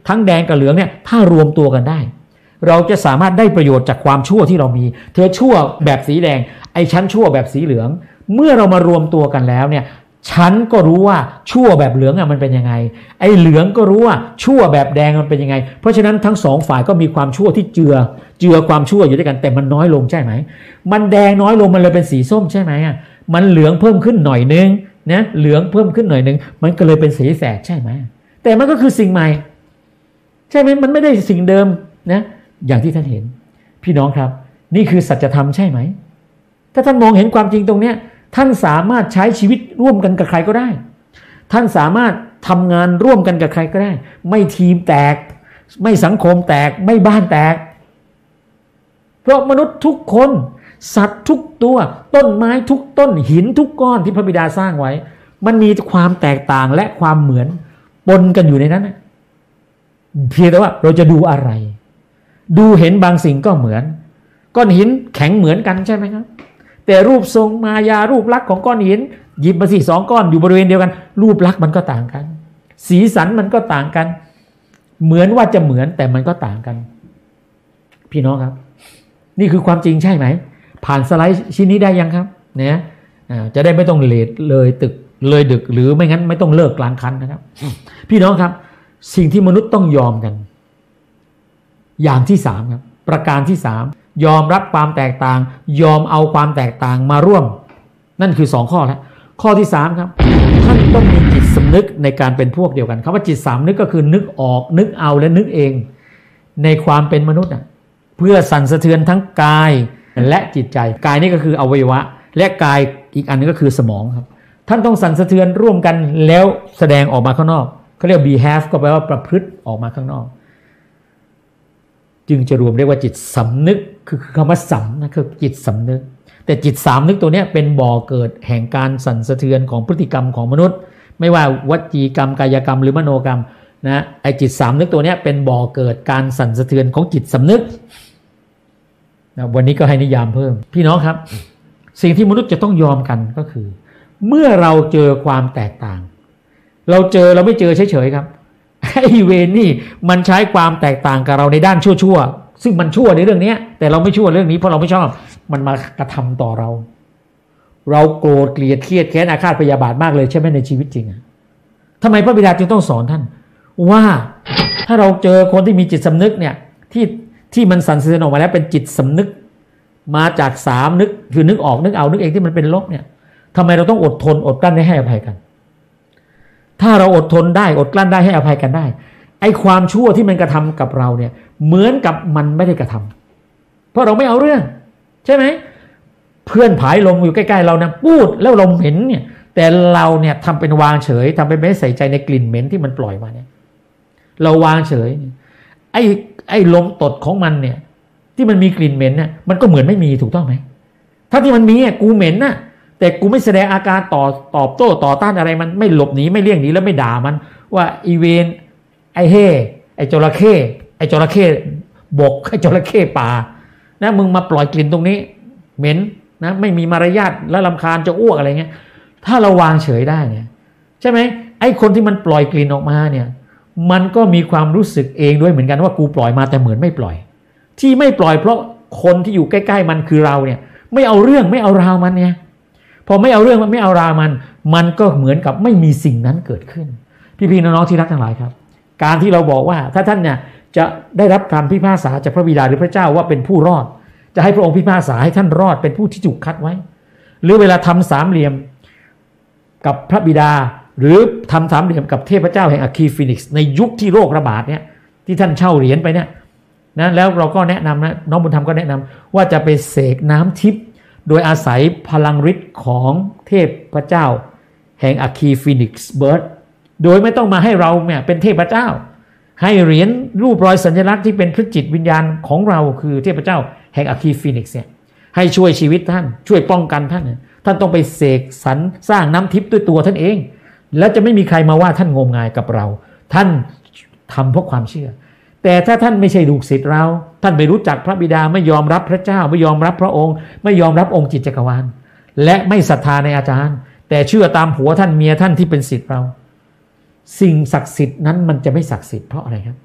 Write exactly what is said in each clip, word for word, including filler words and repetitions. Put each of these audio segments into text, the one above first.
ทั้งแดงกับเหลืองเนี่ยถ้ารวมตัวกันได้เราจะสามารถได้ประโยชน์จากความชั่วที่เรามีเธอชั่วแบบสีแดงไอ้ฉันชั่วแบบสีเหลืองเมื่อเรามารวมตัวกันแล้วเนี่ยฉันก็รู้ว่าชั่วแบบเหลืองอ่ะมันเป็นยังไงไอ้เหลืองก็รู้ว่าชั่วแบบแดงมันเป็นยังไงเพราะฉะนั้นทั้งสองฝ่ายก็มีความชั่วที่เจือเจือความชั่วอยู่ด้วยกันแต่มันน้อยลงใช่ไหมมันแดงน้อยลงมันเลยเป็นสีส้มใช่ไหมอ่ะมันเหลืองเพิ่มขึ้นหน่อยนึงนะเหลืองเพิ่มขึ้นหน่อยนึงมันก็เลยเป็นสีแสดใช่ไหมแต่มันก็คือสิ่งใหม่ใช่ไหมมันไม่ได้สิ่งเดิมนะอย่างที่ท่านเห็นพี่น้องครับนี่คือสัจธรรมใช่ไหมถ้าท่านมองเห็นความจริงตรงเนี้ยท่านสามารถใช้ชีวิตร่วมกันกับใครก็ได้ท่านสามารถทำงานร่วมกันกับใครก็ได้ไม่ทีมแตกไม่สังคมแตกไม่บ้านแตกเพราะมนุษย์ทุกคนสัตว์ทุกตัวต้นไม้ทุกต้นหินทุกก้อนที่พระบิดาสร้างไว้มันมีความแตกต่างและความเหมือนปนกันอยู่ในนั้นเพียงแต่ว่าเราจะดูอะไรดูเห็นบางสิ่งก็เหมือนก้อนหินแข็งเหมือนกันใช่ไหมครับแต่รูปทรงมายารูปลักษณ์ของก้อนหินหยิบมาสิสองก้อนอยู่บริเวณเดียวกันรูปลักษณ์มันก็ต่างกันสีสันมันก็ต่างกันเหมือนว่าจะเหมือนแต่มันก็ต่างกันพี่น้องครับนี่คือความจริงใช่ไหมผ่านสไลด์ชิ้นนี้ได้ยังครับเนี่ยจะได้ไม่ต้องเลทเลยตึกเลยดึกหรือไม่งั้นไม่ต้องเลิกกลางคันนะครับพี่น้องครับสิ่งที่มนุษย์ต้องยอมกันอย่างที่สามครับประการที่สามยอมรับความแตกต่างยอมเอาความแตกต่างมาร่วมนั่นคือสองข้อแล้วข้อที่สามครับท่านต้องมีจิตสำนึกในการเป็นพวกเดียวกันคำว่าจิตสำนึกก็คือนึกออกนึกเอาและนึกเองในความเป็นมนุษย์นะเพื่อสั่นสะเทือนทั้งกายและจิตใจกายนี่ก็คืออวัยวะและกายอีกอันนึงก็คือสมองครับท่านต้องสั่นสะเทือนร่วมกันแล้วแสดงออกมาข้างนอกเขาเรียก behave ก็แปลว่าประพฤติออกมาข้างนอกจึงจะรวมเรียกว่าจิตสำนึกคือคำว่าสำนะคือจิตสำนึกแต่จิตสำนึกตัวนี้เป็นบ่อเกิดแห่งการสั่นสะเทือนของพฤติกรรมของมนุษย์ไม่ว่าวจีกรรมกายกรรมหรือมโนกรรมนะไอจิตสำนึกตัวนี้เป็นบ่อเกิดการสั่นสะเทือนของจิตสำนึกนะวันนี้ก็ให้นิยามเพิ่มพี่น้องครับสิ่งที่มนุษย์จะต้องยอมกันก็คือเมื่อเราเจอความแตกต่างเราเจอเราไม่เจอเฉยๆครับไอ้เวรนี่มันใช้ความแตกต่างกับเราในด้านชั่วๆซึ่งมันชั่วในเรื่องนี้แต่เราไม่ชั่วเรื่องนี้เพราะเราไม่ชอบมันมากระทำต่อเราเราโกรธเกลียดเครียดแค้นอาฆาตพยาบาทมากเลยใช่ไหมในชีวิตจริงอ่ะทำไมพระบิดาจึงต้องสอนท่านว่าถ้าเราเจอคนที่มีจิตสำนึกเนี่ยที่ที่มันสั่นสะเทือนออกมาแล้วเป็นจิตสำนึกมาจากสามนึกคือนึกออกนึกเอานึกเองที่มันเป็นลบเนี่ยทำไมเราต้องอดทนอดกลั้นให้อภัยกันถ้าเราอดทนได้อดกลั้นได้ให้อภัยกันได้ไอ้ความชั่วที่มันกระทำกับเราเนี่ยเหมือนกับมันไม่ได้กระทำเพราะเราไม่เอาเรื่องใช่ไหมเพื่อนผายลมอยู่ใกล้ๆเรานะพูดแล้วลมเหม็นเนี่ยแต่เราเนี่ยทำเป็นวางเฉยทำเป็นไม่ใส่ใจในกลิ่นเหม็นที่มันปล่อยมาเนี่ยเราวางเฉยไอ้ไอ้ลมตดของมันเนี่ยที่มันมีกลิ่นเหม็นเนี่ยมันก็เหมือนไม่มีถูกต้องไหมถ้าที่มันมีอ่ะกูเหม็นน่ะแต่กูไม่แสดงอาการต่อตอบโต้ต่อต้านอะไรมันไม่หลบหนีไม่เลี่ยงหนีแล้วไม่ด่ามันว่าอีเวนไอ้เฮ่ไอ้จระเข้ไอ้จระเข้บกไอ้จระเข้ป่านะมึงมาปล่อยกลิ่นตรงนี้เหม็นนะไม่มีมารยาทและรำคาญจะอ้วกอะไรเงี้ยถ้าเราวางเฉยได้เนี่ยใช่ไหมไอ้คนที่มันปล่อยกลิ่นออกมาเนี่ยมันก็มีความรู้สึกเองด้วยเหมือนกันว่ากูปล่อยมาแต่เหมือนไม่ปล่อยที่ไม่ปล่อยเพราะคนที่อยู่ใกล้ๆมันคือเราเนี่ยไม่เอาเรื่องไม่เอาราวมันเนี่ยพอไม่เอาเรื่องมันไม่เอาราวมันมันก็เหมือนกับไม่มีสิ่งนั้นเกิดขึ้นพี่ๆน้องๆที่รักทั้งหลายครับการที่เราบอกว่าถ้าท่านเนี่ยจะได้รับการพิพากษาจากพระบิดาหรือพระเจ้าว่าเป็นผู้รอดจะให้พระองค์พิพากษาให้ท่านรอดเป็นผู้ที่ถูกคัดไว้หรือเวลาทำสามเหลี่ยมกับพระบิดาหรือทำสามเหลี่ยมกับเทพเจ้าแห่งอัคคีฟีนิกซ์ในยุคที่โรคระบาดเนี่ยที่ท่านเช่าเหรียญไปเนี่ยนะแล้วเราก็แนะนำนะน้องบุญธรรมก็แนะนำว่าจะไปเสกน้ำทิพย์โดยอาศัยพลังฤทธิ์ของเทพเจ้าแห่งอัคคีฟีนิกซ์เบิร์ดโดยไม่ต้องมาให้เราเนี่ยเป็นเทพเจ้าให้เหรียญรูปรอยสัญลักษณ์ที่เป็นพระจิตวิญญาณของเราคือเทพเจ้าแห่งอัคคีฟีนิกซ์เนี่ยให้ช่วยชีวิตท่านช่วยป้องกันท่านท่านต้องไปเสกสรรสร้างน้ำทิพย์ด้วยตัวท่านเองแล้วจะไม่มีใครมาว่าท่านงมงายกับเราท่านทำเพราะความเชื่อแต่ถ้าท่านไม่ใช่ลูกศิษย์เราท่านไม่รู้จักพระบิดาไม่ยอมรับพระเจ้าไม่ยอมรับพระองค์ไม่ยอมรับองค์จิตจักรวาลและไม่ศรัทธาในอาจารย์แต่เชื่อตามผัวท่านเมียท่านที่เป็นศิษย์เราสิ่งศักดิ์สิทธิ์นั้นมันจะไม่ศักดิ์สิทธิ์เพราะอะไรครับ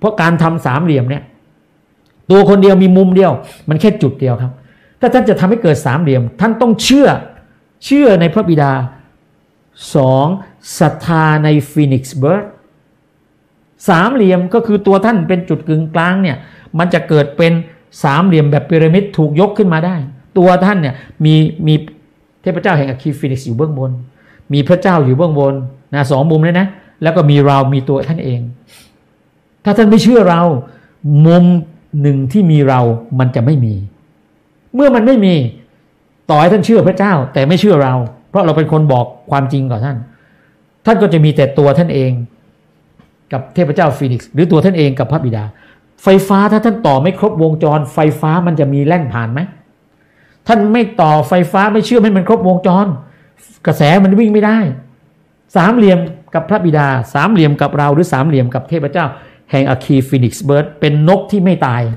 เพราะการทำสามเหลี่ยมเนี่ยตัวคนเดียวมีมุมเดียวมันแค่จุดเดียวครับถ้าท่านจะทำให้เกิดสามเหลี่ยมท่านต้องเชื่อเชื่อในพระบิดาสองศรัทธาในฟีนิกซ์เบิร์ดสามเหลี่ยมก็คือตัวท่านเป็นจุดกึ่งกลางเนี่ยมันจะเกิดเป็นสามเหลี่ยมแบบพีระมิดถูกยกขึ้นมาได้ตัวท่านเนี่ยมีมีเทพเจ้าแห่งอะคีฟีนิกซ์อยู่เบื้องบนมีพระเจ้าอยู่เบื้องบนนะสองมุมเลยนะแล้วก็มีเรามีตัวท่านเองถ้าท่านไม่เชื่อเรามุมหนึ่งที่มีเรามันจะไม่มีเมื่อมันไม่มีต่อให้ท่านเชื่อพระเจ้าแต่ไม่เชื่อเราเพราะเราเป็นคนบอกความจริงกับท่านท่านก็จะมีแต่ตัวท่านเองกับเทพเจ้าฟีนิกซ์หรือตัวท่านเองกับพระบิดาไฟฟ้าถ้าท่านต่อไม่ครบวงจรไฟฟ้ามันจะมีแล่นผ่านไหมท่านไม่ต่อไฟฟ้าไม่เชื่อให้มันครบวงจรกระแสมันวิ่งไม่ได้สามเหลี่ยมกับพระบิดาสามเหลี่ยมกับเราหรือสามเหลี่ยมกับเทพเจ้าแห่งอะคีฟีนิกซ์เบิร์ดเป็นนกที่ไม่ตาย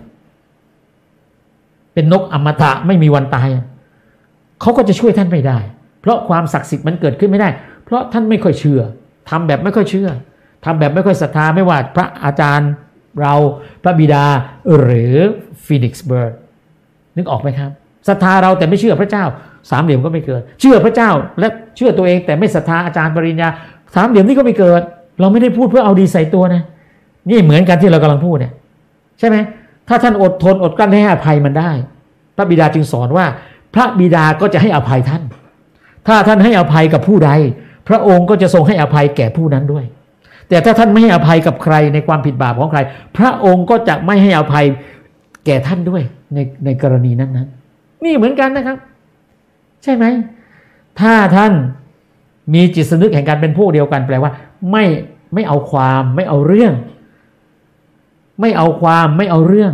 เป็นนกอมตะไม่มีวันตายเขาก็จะช่วยท่านไม่ได้เพราะความศักดิ์สิทธิ์มันเกิดขึ้นไม่ได้เพราะท่านไม่ค่อยเชื่อทำแบบไม่ค่อยเชื่อทำแบบไม่ค่อยศรัทธาไม่ว่าพระอาจารย์เราพระบิดาหรือฟีนิกซ์เบิร์ดนึกออกไหมครับศรัทธาเราแต่ไม่เชื่อพระเจ้าสามเหลี่ยมก็ไม่เกิดเชื่อพระเจ้าและเชื่อตัวเองแต่ไม่ศรัทธาอาจารย์ปริญญาสามเหลี่ยมนี่ก็ไม่เกิดเราไม่ได้พูดเพื่อเอาดีใส่ตัวนะนี่เหมือนกันที่เรากำลังพูดเนี่ยใช่ไหมถ้าท่านอดทนอดกลั้นให้อภัยมันได้พระบิดาจึงสอนว่าพระบิดาก็จะให้อภัยท่านถ้าท่านให้อภัยกับผู้ใดพระองค์ก็จะทรงให้อภัยแก่ผู้นั้นด้วยแต่ถ้าท่านไม่ให้อภัยกับใครในความผิดบาปของใครพระองค์ก็จะไม่ให้อภัยแก่ท่านด้วยในในกรณีนั้นนั้นนี่เหมือนกันนะครับใช่ไหมถ้าท่านมีจิตสำนึกแห่งการเป็นพวกเดียวกันแปลว่าไม่ไม่เอาความไม่เอาเรื่องไม่เอาความไม่เอาเรื่อง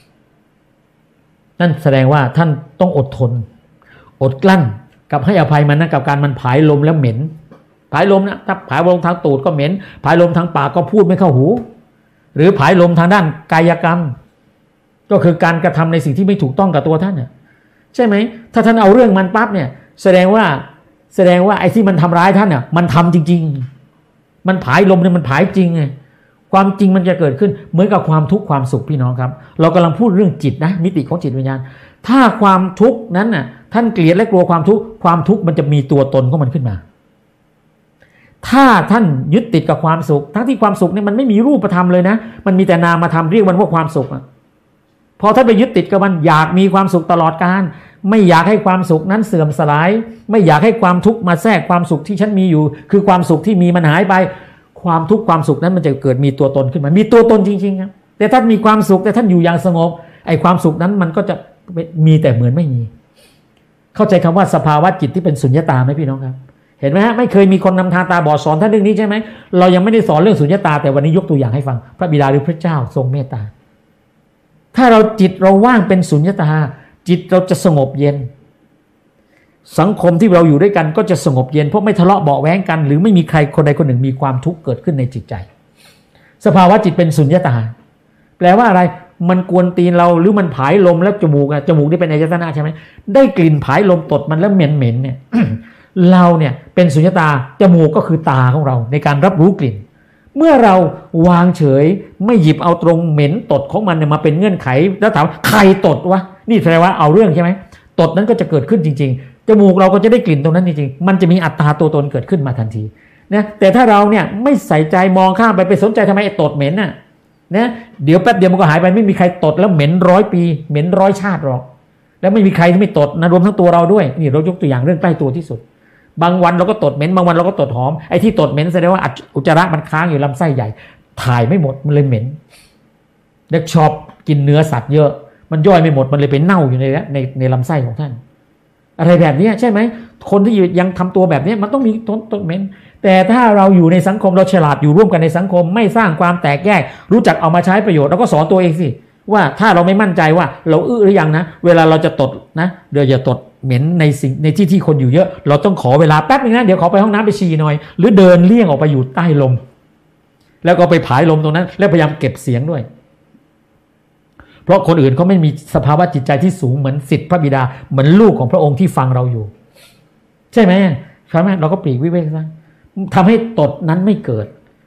นั่นแสดงว่าท่านต้องอดทนอดกลั้นกับให้อภัยมันนะกับการมันผายลมแล้วเหม็นผายลมนะถ้าผายลมทางตูดก็เหม็นผายลมทางปากก็พูดไม่เข้าหูหรือผายลมทางด้านกายกรรมก็คือการกระทำในสิ่งที่ไม่ถูกต้องกับตัวท่านน่ะใช่ไหมถ้าท่านเอาเรื่องมันปั๊บเนี่ยแสดงว่าแสดงว่าไอ้ที่มันทำร้ายท่านเนี่ยมันทำจริงๆมันผายลมเนี่ยมันผายจริงไงความจริงมันจะเกิดขึ้นเหมือนกับความทุกข์ความสุขพี่น้องครับเรากำลังพูดเรื่องจิตนะมิติของจิตวิญญาณถ้าความทุกข์นั้นน่ะท่านเกลียดและกลัวความทุกข์ความทุกข์มันจะมีตัวตนของมันขึ้นมาถ้าท่านยึดติดกับความสุขทั้งที่ความสุขเนี่ยมันไม่มีรูปธรรมเลยนะมันมีแต่นามธรรมเรียกมันว่าความสุขอะพอท่านไปยึดติดกับมันอยากมีความสุขตลอดกาลไม่อยากให้ความสุขนั้นเสื่อมสลายไม่อยากให้ความทุกข์มาแทรกความสุขที่ฉันมีอยู่คือความสุขที่มีมันหายไปความทุกข์ความสุขนั้นมันจะเกิดมีตัวตนขึ้นมามีตัวตนจริงๆครับแต่ท่านมีความสุขแต่ท่านอยู่อย่างสงบไอ้ความสุขนั้นมันก็จะมีแต่เหมือนไม่มีเข้าใจคำว่าสภาวะจิตที่เป็นสุญญตาไหมพี่น้องครับเห็นไหมฮะไม่เคยมีคนนำทางตาบอดสอนท่านเรื่องนี้ใช่ไหมเรายังไม่ได้สอนเรื่องสุญญตาแต่วันนี้ยกตัวอย่างให้ฟังพระบิดาหรือพระเจ้าทรงเมตตาถ้าเราจิตเราว่างเป็นสุญญตาจิตเราจะสงบเย็นสังคมที่เราอยู่ด้วยกันก็จะสงบเย็นเพราะไม่ทะเลาะเบาะแว้งกันหรือไม่มีใครคนใดคนหนึ่งมีความทุกข์เกิดขึ้นในจิตใจสภาวะจิตเป็นสุญญตาแปลว่าอะไรมันกวนตีนเราหรือมันผายลมแล้วจมูกอะจมูกนี่เป็นอายตนะใช่ไหมได้กลิ่นผายลมตดมันแล้วเหม็นเหม็นเนี่ย เราเนี่ยเป็นสุญญตาจมูกก็คือตาของเราในการรับรู้กลิ่นเมื่อเราวางเฉยไม่หยิบเอาตรงเหม็นตดของมันเนี่ยมาเป็นเงื่อนไขแล้วถามใครตดวะนี่แสดงว่าเอาเรื่องใช่ไหมตดนั้นก็จะเกิดขึ้นจริงๆจมูกเราก็จะได้กลิ่นตรงนั้นจริงๆมันจะมีอัตราตัวตนเกิดขึ้นมาทันทีนะแต่ถ้าเราเนี่ยไม่ใส่ใจมองข้ามไปไปสนใจทำไมไอ้ตดเหม็นน่ะนะเดี๋ยวแป๊บเดียวมันก็หายไปไม่มีใครตดแล้วเหม็นร้อยปีเหม็นร้อยชาติหรอกแล้วไม่มีใครที่ไม่ตดนะรวมทั้งตัวเราด้วยนี่เรายกตัวอย่างเรื่องใกล้ตัวที่สุดบางวันเราก็ตดเหม็นบางวันเราก็ตดหอมไอ้ที่ตดเหม็นแสดงว่าอุจจาระมันค้างอยู่ลำไส้ใหญ่ถ่ายไม่หมดมันเลยเหม็นเด็กชอบกินเนื้อสัตว์เยอะมันย่อยไม่หมดมันเลยไปเน่าอยู่ในในในลำไส้ของท่านอะไรแบบนี้ใช่ไหมคนที่ยังทำตัวแบบนี้มันต้องมีต้นต้นเหม็นแต่ถ้าเราอยู่ในสังคมเราฉลาดอยู่ร่วมกันในสังคมไม่สร้างความแตกแยกรู้จักเอามาใช้ประโยชน์เราก็สอนตัวเองสิว่าถ้าเราไม่มั่นใจว่าเราอื้อหรือยังนะเวลาเราจะตดนะเดี๋ยวอย่าตดเหม็นในสิ่งในที่ที่คนอยู่เยอะเราต้องขอเวลาแป๊บนึงนะเดี๋ยวขอไปห้องน้ำไปฉี่หน่อยหรือเดินเลี่ยงออกไปอยู่ใต้ลมแล้วก็ไปผายลมตรงนั้นแล้วพยายามเก็บเสียงด้วยเพราะคนอื่นเขาไม่มีสภาวะจิตใจที่สูงเหมือนศิษย์พระบิดาเหมือนลูกของพระองค์ที่ฟังเราอยู่ใช่ไหมใช่ไหมเราก็ปลีกวิเวกซะทำให้ตดนั้นไม่เกิด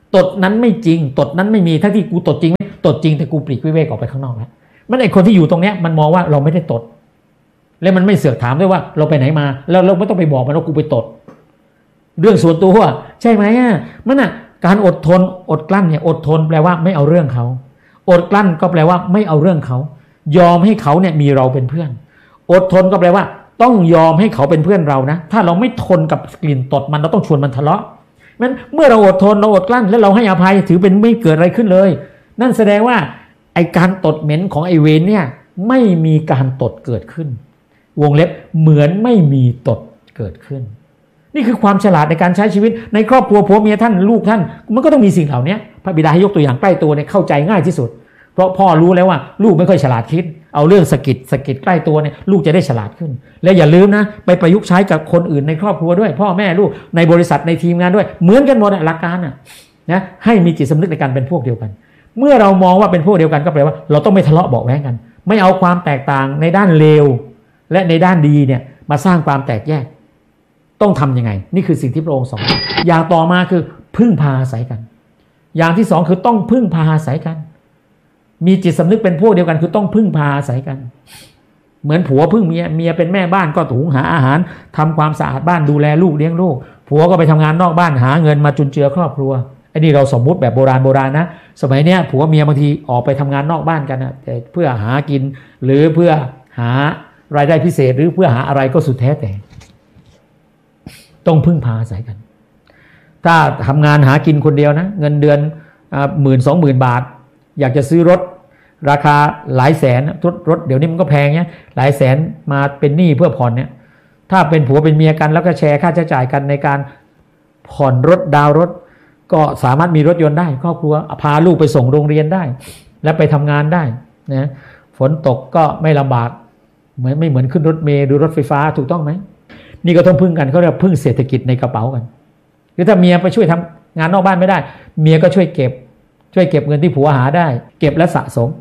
ตดนั้นไม่จริงตดนั้นไม่มีทั้งที่กูตดจริงไหมตดจริงแต่กูปลีกวิเวกออกไปข้างนอกแล้วมันไอคนที่อยู่ตรงเนี้ยมันมองว่าเราไม่ได้ตดแล้วมันไม่เสือกถามด้วยว่าเราไปไหนมาแล้วเราไม่ต้องไปบอกมันว่ากูไปตดเรื่องส่วนตัวใช่ไหมอ่ะมันอ่ะการอดทนอดกลั้นเนี่ยอดทนแปลว่าไม่เอาเรื่องเขาอดกลั้นก็แปลว่าไม่เอาเรื่องเขายอมให้เขาเนี่ยมีเราเป็นเพื่อนอดทนก็แปลว่าต้องยอมให้เขาเป็นเพื่อนเรานะถ้าเราไม่ทนกับกลิ่นตดมันเราต้องชวนมันทะเลาะงั้นเมื่อเราอดทนเราอดกลั้นแล้วเราให้อภัยถือเป็นไม่เกิดอะไรขึ้นเลยนั่นแสดงว่าไอการตดเหม็นของไอเวรเนี่ยไม่มีการตดเกิดขึ้นวงเล็บเหมือนไม่มีตดเกิดขึ้นนี่คือความฉลาดในการใช้ชีวิตในครอบครัวผัวเมียท่านลูกท่านมันก็ต้องมีสิ่งเหล่านี้พระบิดาให้ยกตัวอย่างใกล้ตัวเนี่ยเข้าใจง่ายที่สุดเพราะพ่อรู้แล้วว่าลูกไม่ค่อยฉลาดคิดเอาเรื่องสกิดสกิดใกล้ตัวเนี่ยลูกจะได้ฉลาดขึ้นและอย่าลืมนะไปประยุกต์ใช้กับคนอื่นในครอบครัวด้วยพ่อแม่ลูกในบริษัทในทีมงานด้วยเหมือนกันหมดหลักการน่ะนะให้มีจิตสำนึกในการเป็นพวกเดียวกันเมื่อเรามองว่าเป็นพวกเดียวกันก็แปลว่าเราต้องไม่ทะเลาะเบาะแว้งกันไม่เอาความแตกต่างในด้านเลวและในด้านดีเนี่ยมาสร้างความแตกแยกต้องทำยังไงนี่คือสิ่งที่พระองค์สอนอย่างต่อมาคือพึ่งพาอาศัยกันอย่างที่สองคือต้องพึ่งพาอาศัยกันมีจิตสำนึกเป็นพวกเดียวกันคือต้องพึ่งพาอาศัยกันเหมือนผัวพึ่งเมียเมียเป็นแม่บ้านก็หุงหาอาหารทำความสะอาดบ้านดูแลลูกเลี้ยงลูกผัวก็ไปทำงานนอกบ้านหาเงินมาจุนเจือครอบครัวไอ้นี่เราสมมุติแบบโบราณโบราณนะสมัยเนี้ยผัวเมียบางทีออกไปทำงานนอกบ้านกันนะแต่เพื่อหากินหรือเพื่อหารายได้พิเศษหรือเพื่อหาอะไรก็สุดแท้แต่ต้องพึ่งพาอาศัยกันถ้าทำงานหากินคนเดียวนะเงินเดือนหมื่นสองหมื่นบาทอยากจะซื้อรถราคาหลายแสนรถรถเดี๋ยวนี้มันก็แพงเนี่ยหลายแสนมาเป็นหนี้เพื่อผ่อนเนี่ยถ้าเป็นผัวเป็นเมียกันแล้วก็แชร์ค่าใช้จ่ายกันในการผ่อนรถดาวรถก็สามารถมีรถยนต์ได้ครอบครัวพาลูกไปส่งโรงเรียนได้และไปทำงานได้นะฝนตกก็ไม่ลำบากเหมือนไม่เหมือนขึ้นรถเมล์หรือรถไฟฟ้าถูกต้องไหมนี่ก็ต้องพึ่งกันเขาเรียกพึ่งเศรษฐกิจในกระเป๋ากันหรือถ้าเมียไปช่วยทำงานนอกบ้านไม่ได้เมียก็ช่วยเก็บช่วยเก็บเงินที่ผัวหาได้เก็บและสะสม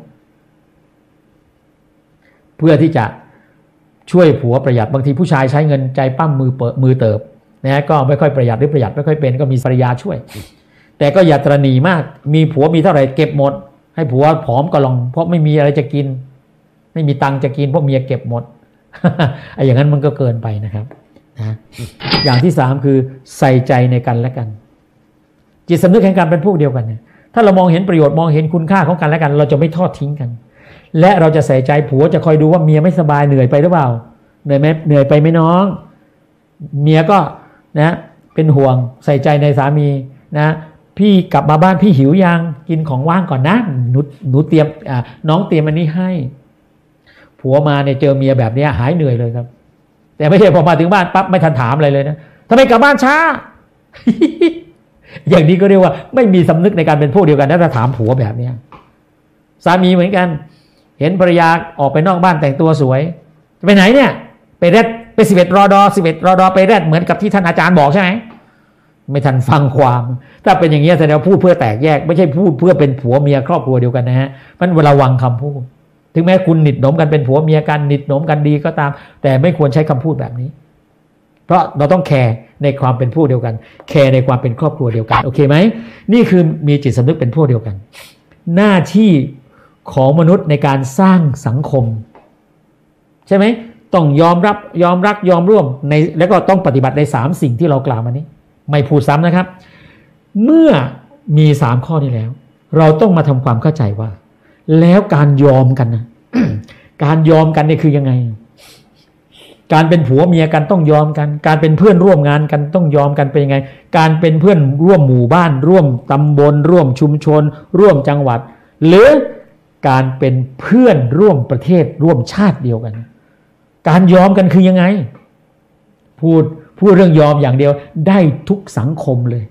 เพื่อที่จะช่วยผัวประหยัดบางทีผู้ชายใช้เงินใจปั้มมือเปิดมือเติบนะก็ไม่ค่อยประหยัดหรือประหยัดไม่ค่อยเป็นก็มีภรรยาช่วยแต่ก็อย่าตระหนี่มากมีผัวมีเท่าไหร่เก็บหมดให้ผัวผอมก็ลองเพราะไม่มีอะไรจะกินไม่มีตังค์จะกินเพราะเมียเก็บหมด ไอ้อย่างนั้นมันก็เกินไปนะครับนะอย่างที่สามคือใส่ใจในกันและกันจิตสำนึกแห่งการเป็นพวกเดียวกันเนี่ยถ้าเรามองเห็นประโยชน์มองเห็นคุณค่าของกันและกันเราจะไม่ทอดทิ้งกันและเราจะใส่ใจผัวจะคอยดูว่าเมียไม่สบายเหนื่อยไปหรือเปล่าเหนื่อยไหมเหนื่อยไปไหมน้องเมียก็นะเป็นห่วงใส่ใจในสามีนะพี่กลับมาบ้านพี่หิวยังกินของว่างก่อนนะหนูหนูเตรียมอ่าน้องเตรียมอันนี้ให้ผัวมาเนี่ยเจอเมียแบบนี้หายเหนื่อยเลยครับแต่ไม่ใช่พอมาถึงบ้านปั๊บไม่ทันถามอะไรเลยนะทำไมกลับบ้านช้า อย่างนี้ก็เรียกว่าไม่มีสำนึกในการเป็นพวกเดียวกันถ้าถามผัวแบบนี้สามีเหมือนกันเห็นภรรยาออกไปนอกบ้านแต่งตัวสวยไปไหนเนี่ยไปแรดไปสิบเอ็ดรอดอสิบเอ็ดรอดอไปแรดเหมือนกับที่ท่านอาจารย์บอกใช่ไหมไม่ทันฟังความถ้าเป็นอย่างนี้แสดงว่าพูดเพื่อแตกแยกไม่ใช่พูดเพื่อเป็นผัวเมียครอบครัวเดียวกันนะฮะมันเวลาระวังคำพูดถึงแม้คุณหนิดหนมกันเป็นผัวเมียกันหนิดหนมกันดีก็ตามแต่ไม่ควรใช้คำพูดแบบนี้เพราะเราต้องแคร์ในความเป็นพวกเดียวกันแคร์ในความเป็นครอบครัวเดียวกันโอเคไหมนี่คือมีจิตสำนึกเป็นพวกเดียวกันหน้าที่ของมนุษย์ในการสร้างสังคมใช่ไหมต้องยอมรับยอมรักยอมร่วมในแล้วก็ต้องปฏิบัติในสามสิ่งที่เรากล่าวมานี้ไม่พูดซ้ำนะครับเมื่อมีสามข้อนี้แล้วเราต้องมาทำความเข้าใจว่าแล้วการยอมกันนะ การยอมกันนี่คือยังไงการเป็นผัวเมียกันต้องยอมกันการเป็นเพื่อนร่วมงานกันต้องยอมกันเป็นยังไงการเป็นเพื่อนร่วมหมู่บ้านร่วมตำบลร่วมชุมชนร่วมจังหวัดหรือการเป็นเพื่อนร่วมประเทศร่วมชาติเดียวกันการยอมกันคือยังไงพูดพูดเรื่องยอมอย่างเดียวได้ทุกสังคมเลย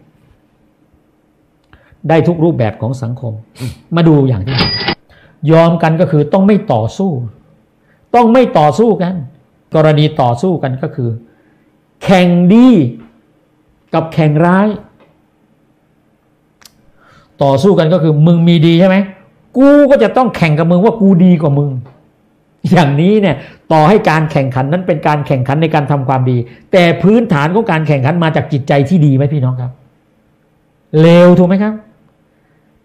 ได้ทุกรูปแบบของสังคมมาดูอย่างที่ยอมกันก็คือต้องไม่ต่อสู้ต้องไม่ต่อสู้กันกรณีต่อสู้กันก็คือแข่งดีกับแข่งร้ายต่อสู้กันก็คือมึงมีดีใช่ไหมกูก็จะต้องแข่งกับมึงว่ากูดีกว่ามึงอย่างนี้เนี่ยต่อให้การแข่งขันนั้นเป็นการแข่งขันในการทำความดีแต่พื้นฐานของการแข่งขันมาจากจิตใจที่ดีไหมพี่น้องครับเลวถูกไหมครับ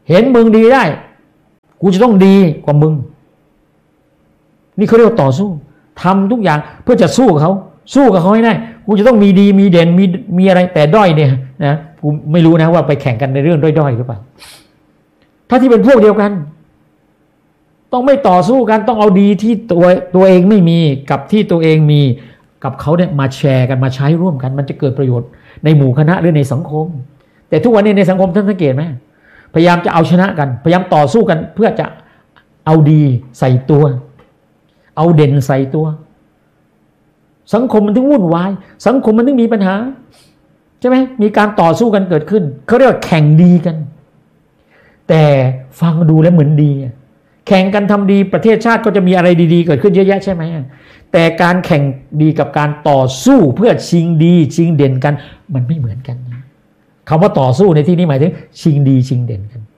เห็นมึงดีได้กูจะต้องดีกว่ามึงนี่เขาเรียกว่าต่อสู้ทำทุกอย่างเพื่อจะสู้กับเขาสู้กับเขาให้ได้กูจะต้องมีดีมีเด่นมีมีอะไรแต่ด้อยเนี่ยนะกูไม่รู้นะว่าไปแข่งกันในเรื่องด้อยๆหรือเปล่าถ้าที่เป็นพวกเดียวกันต้องไม่ต่อสู้กันต้องเอาดีที่ตัวตัวเองไม่มีกับที่ตัวเองมีกับเขาเนี่ยมาแชร์กันมาใช้ร่วมกันมันจะเกิดประโยชน์ในหมู่คณะหรือในสังคมแต่ทุกวันนี้ในสังคมท่านสังเกตไหมพยายามจะเอาชนะกันพยายามต่อสู้กันเพื่อจะเอาดีใส่ตัวเอาเด่นใส่ตัวสังคมมันถึงวุ่นวายสังคมมันถึงมีปัญหาใช่ไหมมีการต่อสู้กันเกิดขึ้นเขาเรียกว่าแข่งดีกันแต่ฟังดูแล้วเหมือนดีแข่งกันทำดีประเทศชาติก็จะมีอะไรดีๆเกิดขึ้นเยอะแยะใช่ไหมแต่การแข่งดีกับการต่อสู้เพื่อชิงดีชิงเด่นกันมันไม่เหมือนกันคำว่าต่อสู้ในที่นี้หมายถึงชิงดีชิงเด่นกัน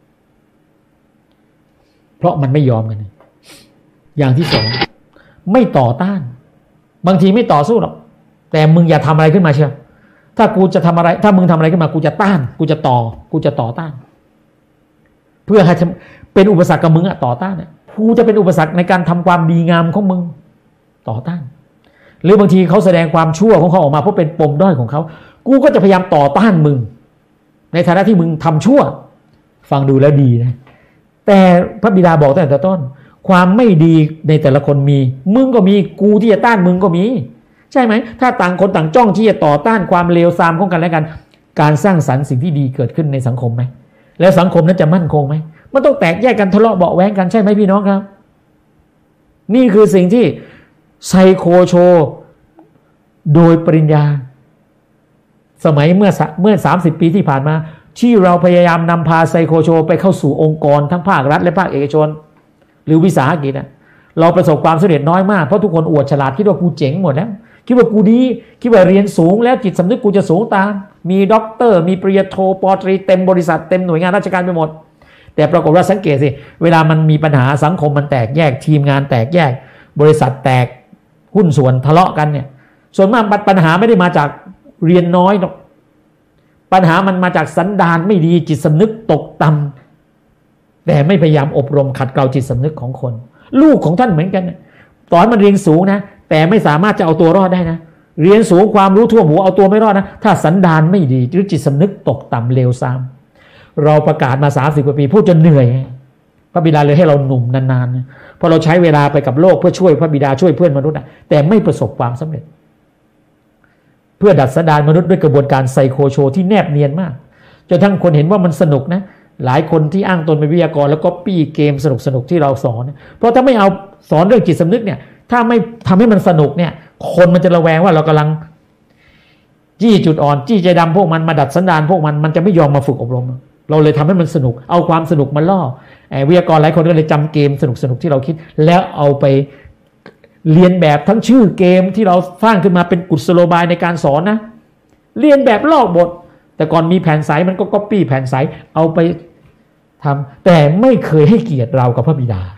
เพราะมันไม่ยอมกันอย่างที่สองไม่ต่อต้านบางทีไม่ต่อสู้หรอกแต่มึงอย่าทำอะไรขึ้นมาเชียวถ้ากูจะทำอะไรถ้ามึงทำอะไรขึ้นมากูจะต้านกูจะต่อกูจะต่อต้านเพื่อให้เป็นอุปสรรคกับมึงอะต่อต้านเนี่ยกูจะเป็นอุปสรรคในการทำความดีงามของมึงต่อต้านหรือบางทีเขาแสดงความชั่วของเขาออกมาเพราะเป็นปมด้อยของเขากูก็จะพยายามต่อต้านมึงในฐานะที่มึงทำชั่วฟังดูแล้วดีนะแต่พระบิดาบอกตั้งแต่ต้นความไม่ดีในแต่ละคนมีมึงก็มีกูที่จะต้านมึงก็มีใช่ไหมถ้าต่างคนต่างจ้องที่จะต่อต้านความเลวทรามของกันและกันการสร้างสรรค์สิ่งที่ดีเกิดขึ้นในสังคมไหมแล้วสังคมนั้นจะมั่นคงไหมมันต้องแตกแยกกันทะเลาะเบาะแว้งกันใช่ไหมพี่น้องครับนี่คือสิ่งที่ไซโคโชโดยปริญญาสมัยเมื่อเมื่อสามสิบปีที่ผ่านมาที่เราพยายามนำพาไซโคโชไปเข้าสู่องค์กรทั้งภาครัฐและภาคเอกชนหรือวิสาหกิจนะเราประสบความสำเร็จน้อยมากเพราะทุกคนอวดฉลาดคิดว่ากูเจ๋งหมดแล้วคิดว่ากูดีคิดว่าเรียนสูงแล้วจิตสำนึกกูจะสูงตามมีด็อกเตอร์มีปริญญาโทปอตรีเต็มบริษัทเต็มหน่วยงานราชการไปหมดแต่ปรากฏว่าสังเกตสิเวลามันมีปัญหาสังคมมันแตกแยกทีมงานแตกแยกบริษัทแตกหุ้นส่วนทะเลาะกันเนี่ยส่วนมากปัญหาไม่ได้มาจากเรียนน้อยหรอกปัญหามันมาจากสันดานไม่ดีจิตสำนึกตกต่ำแต่ไม่พยายามอบรมขัดเกลาจิตสำนึกของคนลูกของท่านเหมือนกันต่อให้มันเรียนสูงนะแต่ไม่สามารถจะเอาตัวรอดได้นะเรียนสูงความรู้ทั่วหัวเอาตัวไม่รอดนะถ้าสันดานไม่ดีหรือจิตสำนึกตกต่ำเลวทรามเราประกาศมาสามสิบกว่าปีพูดจนเหนื่อยพระบิดาเลยให้เราหนุ่มนานๆเพราะเราใช้เวลาไปกับโลกเพื่อช่วยพระบิดาช่วยเพื่อนมนุษย์แต่ไม่ประสบความสำเร็จเพื่อดัดสันดานมนุษย์ด้วยกระบวนการไซโคโชที่แนบเนียนมากจนทั้งคนเห็นว่ามันสนุกนะหลายคนที่อ้างตนเป็นวิทยากรแล้วก็ปี้เกมสนุกสนุกที่เราสอนเพราะถ้าไม่เอาสอนเรื่องจิตสำนึกเนี่ยถ้าไม่ทำให้มันสนุกเนี่ยคนมันจะระแวงว่าเรากำลังจี้จุดอ่อนจี้ใจดำพวกมันมาดัดสันดานพวกมันมันจะไม่ยอมมาฝึกอบรมเราเลยทำให้มันสนุกเอาความสนุกมาล่อวิทยากรหลายคนก็เลยจำเกมสนุกสนุกที่เราคิดแล้วเอาไปเรียนแบบทั้งชื่อเกมที่เราสร้างขึ้นมาเป็นกุศโลบายในการสอนนะเรียนแบบลอกบทแต่ก่อนมีแผ่นใสมันก็ก๊อปปี้แผ่นใสเอาไปทำแต่ไม่เคยให้เกียรติเรากับพระบิดา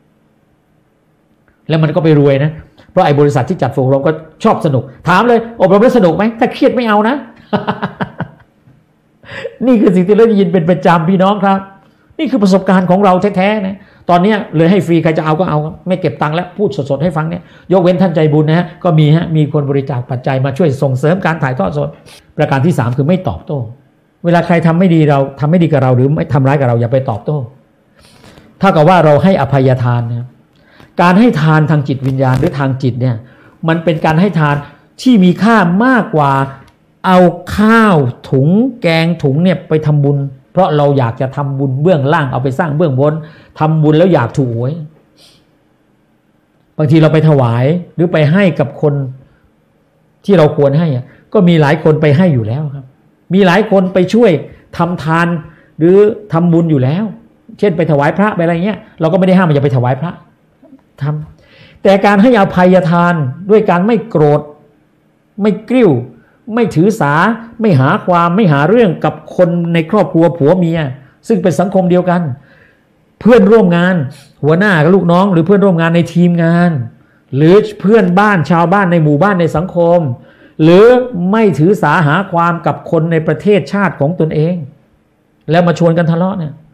แล้วมันก็ไปรวยนะเพราะไอ้บริษัทที่จัดฝึกอบรมก็ชอบสนุกถามเลยอบรมแล้วสนุกไหมถ้าเครียดไม่เอานะ นี่คือสิ่งที่เราได้ยินเป็นประจำพี่น้องครับนี่คือประสบการณ์ของเราแท้ๆนะตอนนี้เลยให้ฟรีใครจะเอาก็เอาไม่เก็บตังค์แล้วพูดสดๆให้ฟังเนี่ยยกเว้นท่านใจบุญนะฮะก็มีฮะมีคนบริจาคปัจจัยมาช่วยส่งเสริมการถ่ายทอดสดประการที่สามคือไม่ตอบโต้เวลาใครทำไม่ดีเราทำไม่ดีกับเราหรือไม่ทำร้ายกับเราอย่าไปตอบโต้ถ้ากับว่าเราให้อภัยทานนะการให้ทานทางจิตวิญญาณหรือทางจิตเนี่ยมันเป็นการให้ทานที่มีค่ามากกว่าเอาข้าวถุงแกงถุงเนี่ยไปทำบุญเพราะเราอยากจะทำบุญเบื้องล่างเอาไปสร้างเบื้องบนทำบุญแล้วอยากถูกหวยบางทีเราไปถวายหรือไปให้กับคนที่เราควรให้ก็มีหลายคนไปให้อยู่แล้วครับมีหลายคนไปช่วยทำทานหรือทำบุญอยู่แล้วเช่นไปถวายพระไปอะไรเงี้ยเราก็ไม่ได้ห้ามอย่าไปถวายพระทำแต่การให้อภัยทานด้วยการไม่โกรธไม่กริ้วไม่ถือสาไม่หาความไม่หาเรื่องกับคนในครอบครัวผัวเมียซึ่งเป็นสังคมเดียวกันเพื่อนร่วมงานหัวหน้ากับลูกน้องหรือเพื่อนร่วมงานในทีมงานหรือเพื่อนบ้านชาวบ้านในหมู่บ้านในสังคมหรือไม่ถือสาหาความกับคนในประเทศชาติของตนเองแล้วมาชวนกันทะเลาะเนี่ย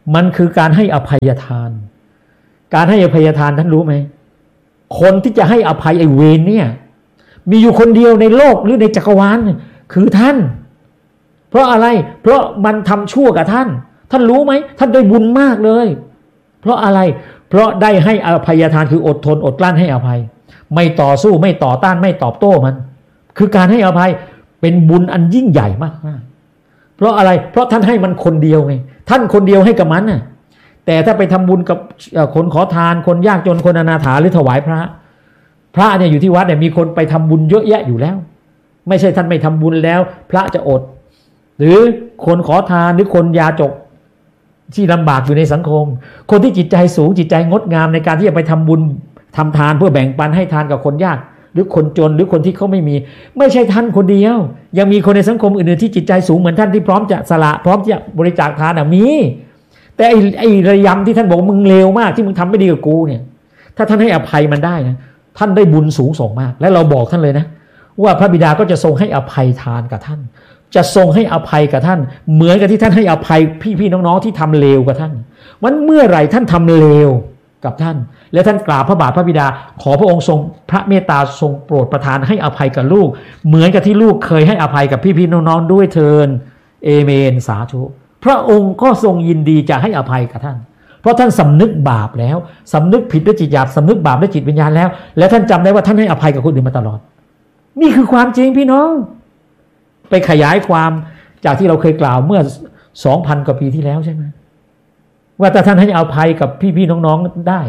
มันคือการให้อภัยทานการให้อภัยทานท่านรู้ไหมคนที่จะให้อภัยไอ้เวรเนี่ยมีอยู่คนเดียวในโลกหรือในจักรวาลคือท่านเพราะอะไรเพราะมันทำชั่วกับท่านท่านรู้ไหมท่านได้บุญมากเลยเพราะอะไรเพราะได้ให้อภัยทานคืออดทนอดกลั้นให้อภัยไม่ต่อสู้ไม่ต่อต้านไม่ตอบโต้มันคือการให้อภัยเป็นบุญอันยิ่งใหญ่มากๆเพราะอะไรเพราะท่านให้มันคนเดียวไงท่านคนเดียวให้กับมันน่ะแต่ถ้าไปทำบุญกับคนขอทานคนยากจนคนอนาถาหรือถวายพระพระเนี่ยอยู่ที่วัดเนี่ยมีคนไปทำบุญเยอะแยะอยู่แล้วไม่ใช่ท่านไม่ทำบุญแล้วพระจะอดหรือคนขอทานหรือคนยาจกที่ลำบากอยู่ในสังคมคนที่จิตใจสูงจิตใจงดงามในการที่จะไปทำบุญทำทานเพื่อแบ่งปันให้ทานกับคนยากหรือคนจนหรือคนที่เขาไม่มีไม่ใช่ท่านคนเดียวยังมีคนในสังคมอื่นๆที่จิตใจสูงเหมือนท่านที่พร้อมจะสละพร้อมจะบริจาคทานมีแต่ไอ้ไอ้ระยำที่ท่านบอกมึงเลวมากที่มึงทำไม่ดีกับกูเนี่ยถ้าท่านให้อภัยมันได้นะท่านได้บุญสูงส่งมากและเราบอกท่านเลยนะว่าพระบิดาก็จะทรงให้อภัยทานกับท่านจะทรงให้อภัยกับท่านเหมือนกับที่ท่านให้อภัยพี่ๆน้องๆที่ทำเลวกับท่านวันเมื่อไหร่ท่านทำเลวกับท่านและท่านกราบพระบาทพระบิดาขอพระองค์ทรงพระเมตตาทรงโปรดประทานให้อภัยกับลูกเหมือนกับที่ลูกเคยให้อภัยกับพี่ๆน้องๆด้วยเทินเอเมนสาธุพระองค์ก็ทรงยินดีจะให้อภัยกับท่านเพราะท่านสำนึกบาปแล้วสำนึกผิดด้วยจิตหยาบสำนึกบาปด้วยจิตวิญญาณแล้วและท่านจำได้ว่าท่านให้อภัยกับคนอื่นมาตลอดนี่คือความจริงพี่น้องไปขยายความจากที่เราเคยกล่าวเมื่อ สองพัน กว่าปีที่แล้วใช่ไหมว่าแต่ท่านให้อภัยกับพี่ๆน้องๆได้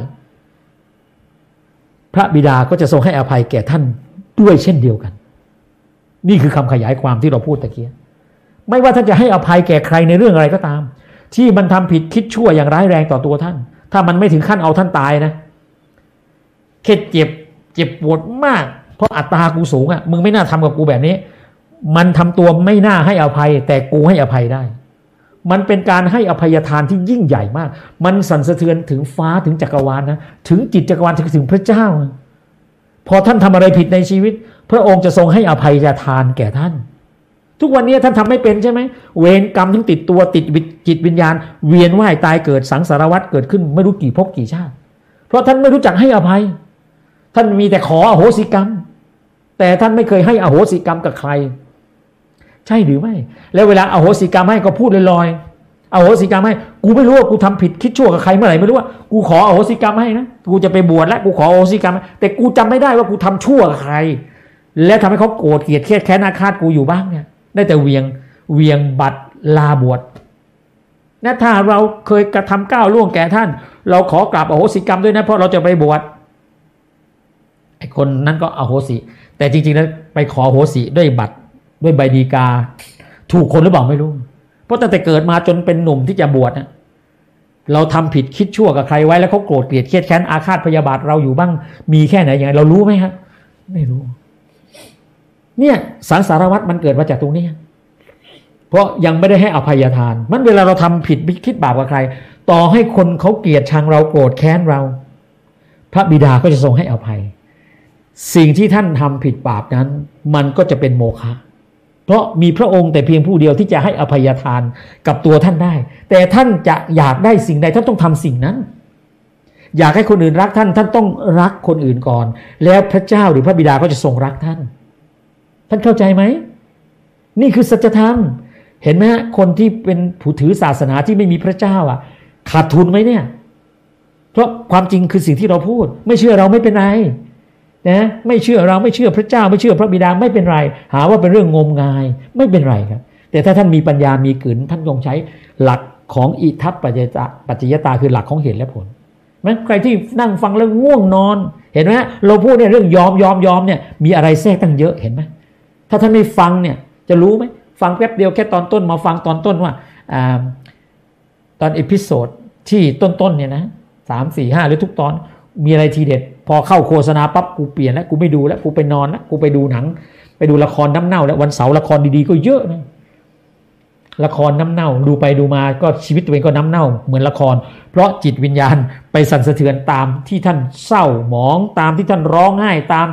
พระบิดาก็จะทรงให้อภัยแก่ท่านด้วยเช่นเดียวกันนี่คือคำขยายความที่เราพูดตะเกียไม่ว่าท่านจะให้อภัยแก่ใครในเรื่องอะไรก็ตามที่มันทำผิดคิดชั่วอย่างร้ายแรงต่อตัวท่านถ้ามันไม่ถึงขั้นเอาท่านตายนะแค่เจ็บเจ็บปวดมากเพราะอัตตากูสูงอ่ะมึงไม่น่าทำกับกูแบบนี้มันทำตัวไม่น่าให้อภัยแต่กูให้อภัยได้มันเป็นการให้อภัยทานที่ยิ่งใหญ่มากมันสั่นสะเทือนถึงฟ้าถึงจักรวาลนะถึงจิตจักรวาลถึงถึงพระเจ้าพอท่านทำอะไรผิดในชีวิตพระองค์จะทรงให้อภัยทานแก่ท่านทุกวันนี้ท่านทำไม่เป็นใช่ไหมเวรกรรมทั้งติดตัวติดจิตวิญญาณเวียนว่ายตายเกิดสังสารวัฏเกิดขึ้นไม่รู้กี่ภพกี่ชาติเพราะท่านไม่รู้จักให้อภัยท่านมีแต่ขออโหสิกรรมแต่ท่านไม่เคยให้อโหสิกรรมกับใครใช่หรือไม่แล้วเวลาอโหสิกรรมให้ก็พูดลอยๆอโหสิกรรมให้กูไม่รู้ว่ากูทำผิดคิดชั่วกับใครเมื่อไหร่ไม่รู้ว่ากูขออโหสิกรรมให้นะกูจะไปบวชแล้วกูขออโหสิกรรมแต่กูจำไม่ได้ว่ากูทำชั่วกับใครและทำให้เขาโกรธเกลียดเครียดแค้นอาฆาตกูอยู่บ้างเนี่ยได้แต่เวียงเวียงบัตรลาบวชนะถ้าเราเคยกระทำก้าวล่วงแก่ท่านเราขอกราบอโหสิกรรมด้วยนะเพราะเราจะไปบวชไอ้คนนั้นก็อโหสิแต่จริงๆแล้วไปขออโหสิด้วยบัตรด้วยใบดีกาถูกคนหรือเปล่าไม่รู้เพราะตั้งแต่เกิดมาจนเป็นหนุ่มที่จะบวชนะเราทำผิดคิดชั่วกับใครไว้แล้วเขาโกรธเกลียดเครียดแค้นอาฆาตพยาบาทเราอยู่บ้างมีแค่ไหนอย่างไรเรารู้ไหมครับไม่รู้เนี่ยสังสารวัฏมันเกิดมาจากตรงนี้เพราะยังไม่ได้ให้อภัยทานมันเวลาเราทำผิดคิดบาปกับใครต่อให้คนเขาเกลียดชังเราโกรธแค้นเราพระบิดาก็จะทรงให้อภัยสิ่งที่ท่านทำผิดบาปนั้นมันก็จะเป็นโมฆะเพราะมีพระองค์แต่เพียงผู้เดียวที่จะให้อภัยทานกับตัวท่านได้แต่ท่านจะอยากได้สิ่งใดท่านต้องทำสิ่งนั้นอยากให้คนอื่นรักท่านท่านต้องรักคนอื่นก่อนแล้วพระเจ้าหรือพระบิดาก็จะทรงรักท่านท่านเข้าใจไหมนี่คือสัจธรรมเห็นไหมฮะคนที่เป็นผู้ถือศาสนาที่ไม่มีพระเจ้าอ่ะขาดทุนไหมเนี่ยเพราะความจริงคือสิ่งที่เราพูดไม่เชื่อเราไม่เป็นไรนะไม่เชื่อเราไม่เชื่อพระเจ้าไม่เชื่อพระบิดาไม่เป็นไรหาว่าเป็นเรื่องงมงายไม่เป็นไรครับแต่ถ้าท่านมีปัญญามีกลืนท่านยงใช้หลักของอิทัปปัจจยตาปัจจยตาคือหลักของเหตุและผลไหมใครที่นั่งฟังแล้วง่วงนอนเห็นไหมเราพูดเนี่ยเรื่องยอมยอมยอมเนี่ยมีอะไรแทรกตั้งเยอะเห็นไหมถ้าท่านไม่ฟังเนี่ยจะรู้ไหมฟังแป๊บเดียวแค่ตอนต้นมาฟังตอนต้นว่าตอนเอพิโซดที่ต้นๆเนี่ยนะสามสี่ห้าหรือทุกตอนมีอะไรทีเด็ดพอเข้าโฆษณาปั๊บกูเปลี่ยนแล้วกูไม่ดูแล้วกูไปนอนแล้วกูไปดูหนังไปดูละครน้ำเน่าแล้ววันเสาร์ละครดีๆก็เยอะนะละครน้ำเน่าดูไปดูมาก็ชีวิตตัวเองก็น้ำเน่าเหมือนละครเพราะจิตวิญญาณไปสั่นสะเทือนตามที่ท่านเศร้าหมองตามที่ท่านร้องไห้ตามที่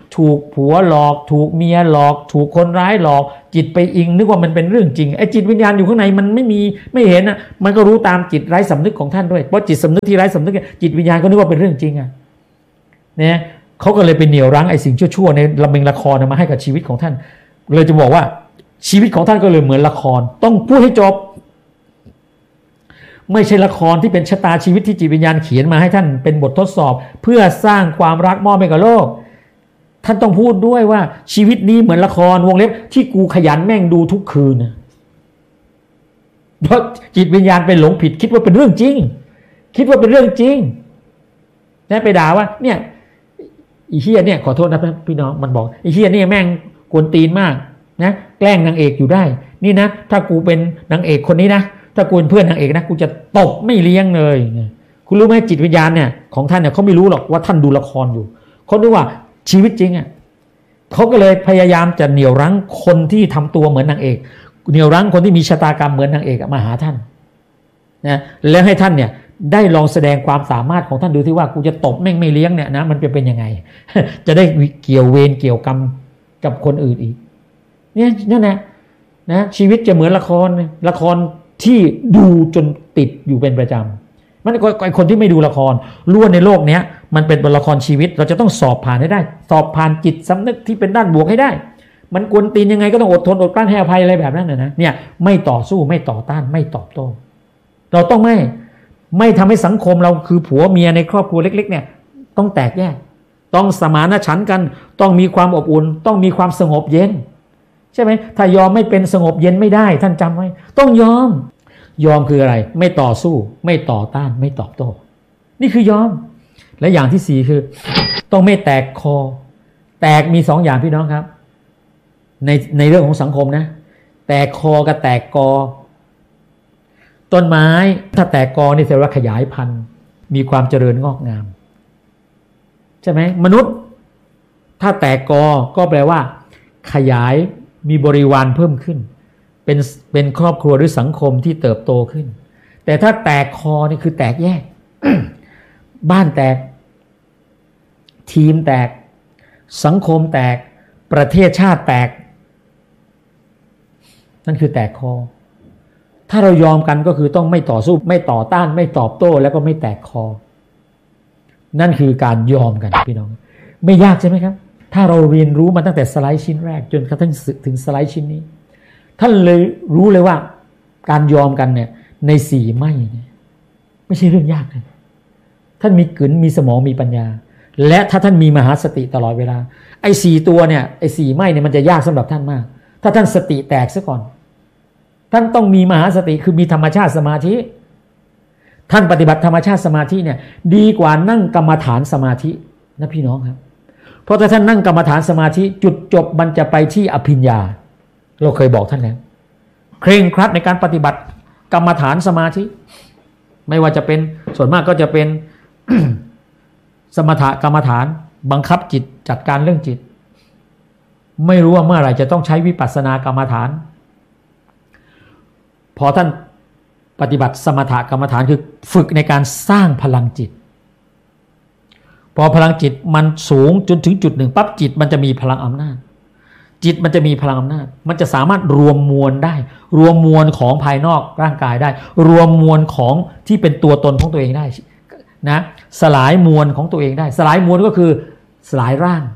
ถูกผัวหลอกถูกเมียหลอกถูกคนร้ายหลอกจิตไปอิงนึกว่ามันเป็นเรื่องจริงไอ้จิตวิญญาณอยู่ข้างในมันไม่มีไม่เห็นนะมันก็รู้ตามจิตไร้สำนึกของท่านด้วยเพราะจิตสำนึกที่ไร้สำนึกจิตวิญญาณก็นึกว่าเป็นเรื่องจริงอ่ะเนี่ยเขาก็เลยไปเหนี่ยวรั้งไอ้สิ่งชั่วๆในละเมงละครมาให้กับชีวิตของท่านเลยจะบอกว่าชีวิตของท่านก็เลยเหมือนละครต้องพูดให้จบไม่ใช่ละครที่เป็นชะตาชีวิตที่จิตวิญญาณเขียนมาให้ท่านเป็นบททดสอบเพื่อสร้างความรักมอบให้กับโลกท่านต้องพูดด้วยว่าชีวิตนี้เหมือนละครวงเล็บที่กูขยันแม่งดูทุกคืนนะเพราะจิตวิญญาณไปหลงผิดคิดว่าเป็นเรื่องจริงคิดว่าเป็นเรื่องจริงนะไปด่าว่าเนี่ยไอ้เหี้ยเนี่ยขอโทษนะพี่น้องมันบอกไอ้เหี้ยเนี่ยแม่งกวนตีนมากนะแกล้งนางเอกอยู่ได้นี่นะถ้ากูเป็นนางเอกคนนี้นะถ้ากูเป็นเพื่อนนางเอกนะกูจะตบไม่เลี้ยงเลยคุณรู้ไหมจิตวิญญาณเนี่ยของท่านเนี่ยเขาไม่รู้หรอกว่าท่านดูละครอยู่เขาดูว่าชีวิตจริงอ่ะเขาก็เลยพยายามจะเหนี่ยวรั้งคนที่ทำตัวเหมือนนางเอกเหนี่ยวรั้งคนที่มีชะตากรรมเหมือนนางเอกมาหาท่านนะแล้วให้ท่านเนี่ยได้ลองแสดงความสามารถของท่านดูที่ว่ากูจะตบแม่งไม่เลี้ยงเนี่ยนะมันเป็นเป็นยังไง จะได้เกี่ยวเวรเกี่ยวกรรมกับคนอื่นอีกเนี่ยนั่นแหละนะชีวิตจะเหมือนละครละครที่ดูจนติดอยู่เป็นประจำมันไอ้คนที่ไม่ดูละครล้วนในโลกเนี้ยมันเป็นละครชีวิตเราจะต้องสอบผ่านให้ได้สอบผ่านจิตสำนึกที่เป็นด้านบวกให้ได้มันกวนตีนยังไงก็ต้องอดทนอดกลั้นให้อภัยอะไรแบบนั้นนะนะเนี่ยไม่ต่อสู้ไม่ต่อต้านไม่ตอบโต้เราต้องไม่ไม่ทำให้สังคมเราคือผัวเมียในครอบครัวเล็กๆเนี่ยต้องแตกแยกต้องสมานฉันท์กันต้องมีความอบอุ่นต้องมีความสงบเย็นใช่ไหมถ้ายอมไม่เป็นสงบเย็นไม่ได้ท่านจำไว้ต้องยอมยอมคืออะไรไม่ต่อสู้ไม่ต่อต้านไม่ตอบโต้นี่คือยอมและอย่างที่สี่คือต้องไม่แตกคอแตกมีสองอย่างพี่น้องครับในในเรื่องของสังคมนะแตกคอกับแตกกอต้นไม้ถ้าแตกกอนี่แสดงว่าขยายพันธุ์มีความเจริญงอกงามใช่ไหมมนุษย์ถ้าแตกกอก็แปลว่าขยายมีบริวารเพิ่มขึ้นเป็นเป็นครอบครัวหรือสังคมที่เติบโตขึ้นแต่ถ้าแตกคอนี่คือแตกแยก บ้านแตกทีมแตกสังคมแตกประเทศชาติแตกนั่นคือแตกคอถ้าเรายอมกันก็คือต้องไม่ต่อสู้ไม่ต่อต้านไม่ตอบโต้แล้วก็ไม่แตกคอนั่นคือการยอมกันพี่น้องไม่ยากใช่ไหมครับถ้าเราเรียนรู้มาตั้งแต่สไลด์ชิ้นแรกจนกระทั่งถึงสไลด์ชิ้นนี้ท่านเลยรู้เลยว่าการยอมกันเนี่ยในสี่ไม่เนี่ยไม่ใช่เรื่องยากเลยท่านมีกึ๋นมีสมองมีปัญญาและถ้าท่านมีมหาสติตลอดเวลาไอ้สี่ตัวเนี่ยไอ้สี่ไม่เนี่ยมันจะยากสำหรับท่านมากถ้าท่านสติแตกซะก่อนท่านต้องมีมหาสติคือมีธรรมชาติสมาธิท่านปฏิบัติธรรมชาติสมาธิเนี่ยดีกว่านั่งกรรมฐานสมาธินะพี่น้องครับเพราะถ้าท่านนั่งกรรมฐานสมาธิจุดจบมันจะไปที่อภิญญาเราเคยบอกท่านแล้วเคร่งครัดในการปฏิบัติกรรมฐานสมาธิไม่ว่าจะเป็นส่วนมากก็จะเป็น สมถกรรมฐานบังคับจิตจัดการเรื่องจิตไม่รู้ว่าเมื่อไหร่จะต้องใช้วิปัสสนากรรมฐานพอท่านปฏิบัติสมถกรรมฐานคือฝึกในการสร้างพลังจิตพอพลังจิตมันสูงจนถึงจุดหนึ่งปั๊บจิตมันจะมีพลังอำนาจจิตมันจะมีพลังอำนาจมันจะสามารถรวมมวลได้รวมมวลของภายนอกร่างกายได้รวมมวลของที่เป็นตัวตนของตัวเองได้นะสลายมวลของตัวเองได้สลายมวลก็คือสลายร่าง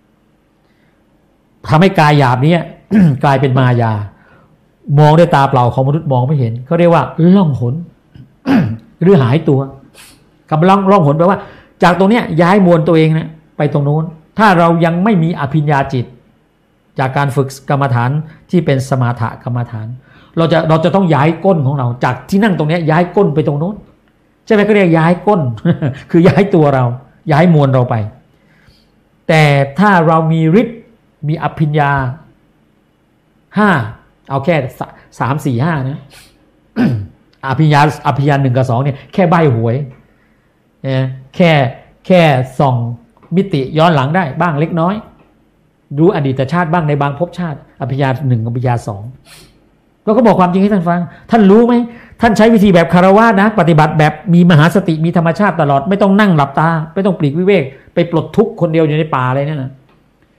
ทำให้กายหยาบนี้ กลายเป็นมายามองด้วยตาเปล่าของมนุษย์มองไม่เห็นเขาเรียกว่าล่องหน หรือหายตัวคำล่องล่องหนแปลว่าจากตรงเนี้ยย้ายมวลตัวเองนะไปตรงโน้นถ้าเรายังไม่มีอภิญญาจิตจากการฝึกกรรมฐานที่เป็นสมถกรรมฐานเราจะเราจะต้องย้ายก้นของเราจากที่นั่งตรงนี้ย้ายก้นไปตรงโน้นใช่ไหมก็เรียกย้ายก้น คือย้ายตัวเราย้ายมวลเราไปแต่ถ้าเรามีฤทธิ์มีอภิญญาห้าเอาแค่สามสี่ห้านะ อภิญญาอภิญญาหนึ่งกับสองเนี่ยแค่ใบหวยเนี่ยแค่แค่ส่องมิติย้อนหลังได้บ้างเล็กน้อยรู้อดีตชาติบ้างในบางภพชาติอภิญญาหนึ่งอภิญญาสองเราก็บอกความจริงให้ท่านฟังท่านรู้ไหมท่านใช้วิธีแบบคารวะนะปฏิบัติแบบมีมหาสติมีธรรมชาติตลอดไม่ต้องนั่งหลับตาไม่ต้องปลีกวิเวกไปปลดทุกข์คนเดียวอยู่ในป่าอะไรนั่นนะ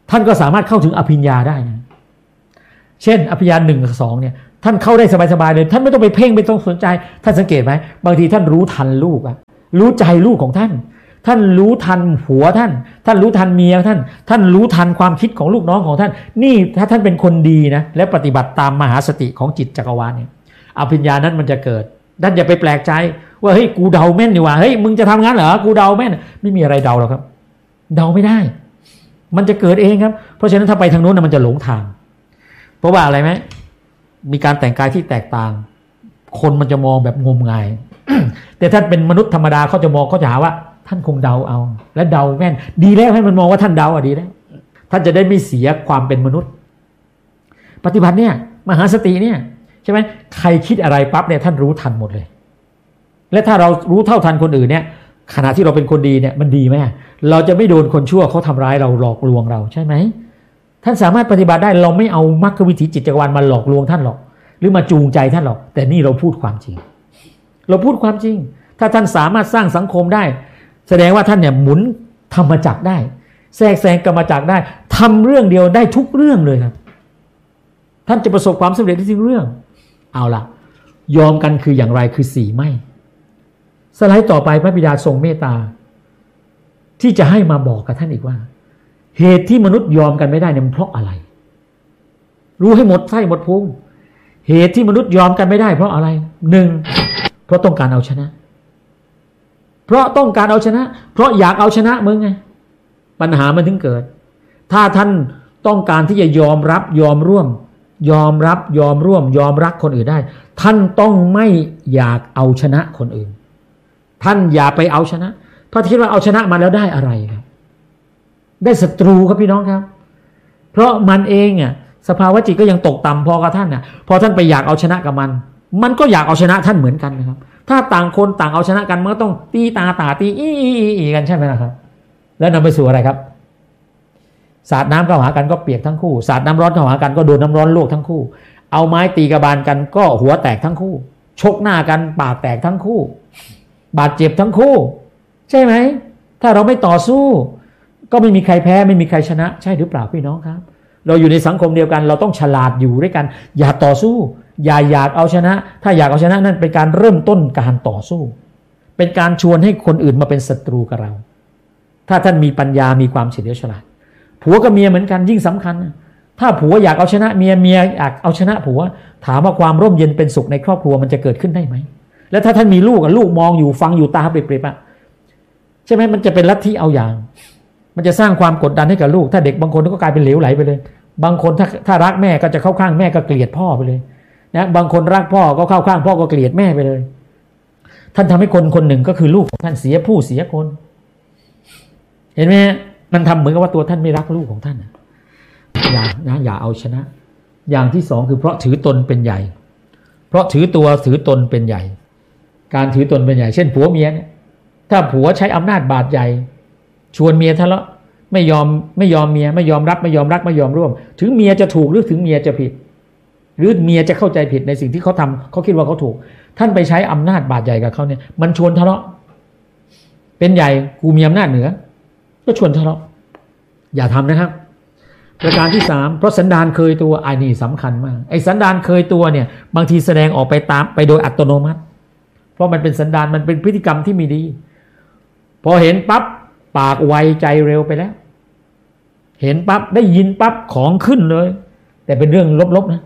ท่านก็สามารถเข้าถึงอภิญญาได้นะเช่นอภิญญาหนึ่งกับสองเนี่ยท่านเข้าได้สบายๆเลยท่านไม่ต้องไปเพ่งไม่ต้องสนใจท่านสังเกตไหมบางทีท่านรู้ทันลูกอะรู้ใจลูกของท่านท่านรู้ทันผัวท่านท่านรู้ทันเมียท่านท่านรู้ทันความคิดของลูกน้องของท่านนี่ถ้าท่านเป็นคนดีนะและปฏิบัติตามมหาสติของจิตจักรวาลเนี่ยอภิญญานั้นมันจะเกิดท่านอย่าไปแปลกใจว่าเฮ้ยกูเดาแม่นดีว่าเฮ้ยมึงจะทำงั้นเหรอกูเดาแม่นไม่มีอะไรเดาหรอกครับเดาไม่ได้มันจะเกิดเองครับเพราะฉะนั้นถ้าไปทางโน้นมันจะหลงทางเพราะว่าอะไรไหมมีการแต่งกายที่แตกต่างคนมันจะมองแบบงมงาย แต่ท่านเป็นมนุษย์ธรรมดาเขาจะมองเขาจะหาว่าท่านคงเดาเอาและเดาแม่นดีแล้วให้มันมองว่าท่านเดาอ่ะดีแล้วท่านจะได้ไม่เสียความเป็นมนุษย์ปฏิบัติเนี่ยมหาสติเนี่ยใช่ไหมใครคิดอะไรปั๊บเนี่ยท่านรู้ทันหมดเลยและถ้าเรารู้เท่าทันคนอื่นเนี่ยขณะที่เราเป็นคนดีเนี่ยมันดีไหมเราจะไม่โดนคนชั่วเขาทำร้ายเราหลอกลวงเราใช่ไหมท่านสามารถปฏิบัติได้เราไม่เอามรรควิถีจิตจักรวาลมาหลอกลวงท่านหรอกหรือมาจูงใจท่านหรอกแต่นี่เราพูดความจริงเราพูดความจริงถ้าท่านสามารถสร้างสังคมได้แสดงว่าท่านเนี่ยหมุนธรรมจักรได้แทรกแซงกรรมจักรได้ทำเรื่องเดียวได้ทุกเรื่องเลยครับท่านจะประสบความสำเร็จในทุกเรื่องเอาล่ะยอมกันคืออย่างไรคือสี่ไม่สไลด์ต่อไปพระบิดาทรงเมตตาที่จะให้มาบอกกับท่านอีกว่าเหตุที่มนุษย์ยอมกันไม่ได้เนี่ยมันเพราะอะไรรู้ให้หมดไส้หมดพุงเหตุที่มนุษย์ยอมกันไม่ได้เพราะอะไรหนึ่งเพราะต้องการเอาชนะเพราะต้องการเอาชนะเพราะอยากเอาชนะมึงไงปัญหามันถึงเกิดถ้าท่านต้องการที่จะยอมรับยอมร่วมยอมรับยอมร่วมยอมรักคนอื่นได้ท่านต้องไม่อยากเอาชนะคนอื่นท่านอย่าไปเอาชนะเพราะคิดว่าเอาชนะมาแล้วได้อะไรครับได้ศัตรูครับพี่น้องครับเพราะมันเองอ่ะสภาวะจิตก็ยังตกต่ำพอกับท่านน่ะพอท่านไปอยากเอาชนะกับมันมันก็อยากเอาชนะท่านเหมือนกันนะครับถ้าต่างคนต่างเอาชนะกันมันก็ต้องตีตาตาตีอีอีกันใช่ไหมล่ะครับแล้วนำไปสู่อะไรครับสาดน้ำเข้าหากันก็เปียกทั้งคู่สาดน้ำร้อนเข้าหากันก็โดนน้ำร้อนลวกทั้งคู่เอาไม้ตีกระบาลกันก็หัวแตกทั้งคู่ชกหน้ากันปากแตกทั้งคู่บาดเจ็บทั้งคู่ใช่ไหมถ้าเราไม่ต่อสู้ก็ไม่มีใครแพ้ไม่มีใครชนะใช่หรือเปล่าพี่น้องครับเราอยู่ในสังคมเดียวกันเราต้องฉลาดอยู่ด้วยกันอย่าต่อสู้อย่าอยากเอาชนะถ้าอยากเอาชนะนั่นเป็นการเริ่มต้นการต่อสู้เป็นการชวนให้คนอื่นมาเป็นศัตรูกับเราถ้าท่านมีปัญญามีความเฉลียวฉลาดผัวกับเมียเหมือนกันยิ่งสำคัญถ้าผัวอยากเอาชนะเมียเมียอยากเอาชนะผัวถามว่าความร่มเย็นเป็นสุขในครอบครัวมันจะเกิดขึ้นได้ไหมแล้วถ้าท่านมีลูกลูกมองอยู่ฟังอยู่ตาเปรียบๆอ่ะใช่ไหมมันจะเป็นลัทธิเอาอย่างมันจะสร้างความกดดันให้กับลูกถ้าเด็กบางคนก็กลายเป็นเหลวไหลไปเลยบางคนถ้าถ้ารักแม่ก็จะเข้าข้างแม่ก็เกลียดพ่อไปเลยนะบางคนรักพ่อก็เข้าข้างพ่อก็เกลียดแม่ไปเลยท่านทำให้คนคนหนึ่งก็คือลูกของท่านเสียผู้เสียคนเห็นไหมมันทำเหมือนกับว่าตัวท่านไม่รักลูกของท่านอย่านะอย่าเอาชนะอย่างที่สองคือเพราะถือตนเป็นใหญ่เพราะถือตัวถือตนเป็นใหญ่การถือตนเป็นใหญ่เช่นผัวเมียเนี่ยถ้าผัวใช้อำนาจบาดใหญ่ชวนเมียทะเลาะไม่ยอมไม่ยอมเมียไม่ยอมรับไม่ยอมรักไม่ยอมร่วมถึงเมียจะถูกหรือถึงเมียจะผิดหรือเมียจะเข้าใจผิดในสิ่งที่เขาทำเขาคิดว่าเขาถูกท่านไปใช้อำนาจบาดใหญ่กับเขาเนี่ยมันชวนทะเลาะเป็นใหญ่กูมีอำนาจเหนือก็ชวนทะเลาะอย่าทำนะครับประการที่สามเพราะสันดานเคยตัวไอ้นี่สำคัญมากไอ้สันดานเคยตัวเนี่ยบางทีแสดงออกไปตามไปโดยอัตโนมัติเพราะมันเป็นสันดานมันเป็นพฤติกรรมที่ไม่ดีพอเห็นปั๊บปากไวใจเร็วไปแล้วเห็นปั๊บได้ยินปั๊บของขึ้นเลยแต่เป็นเรื่องลบๆนะ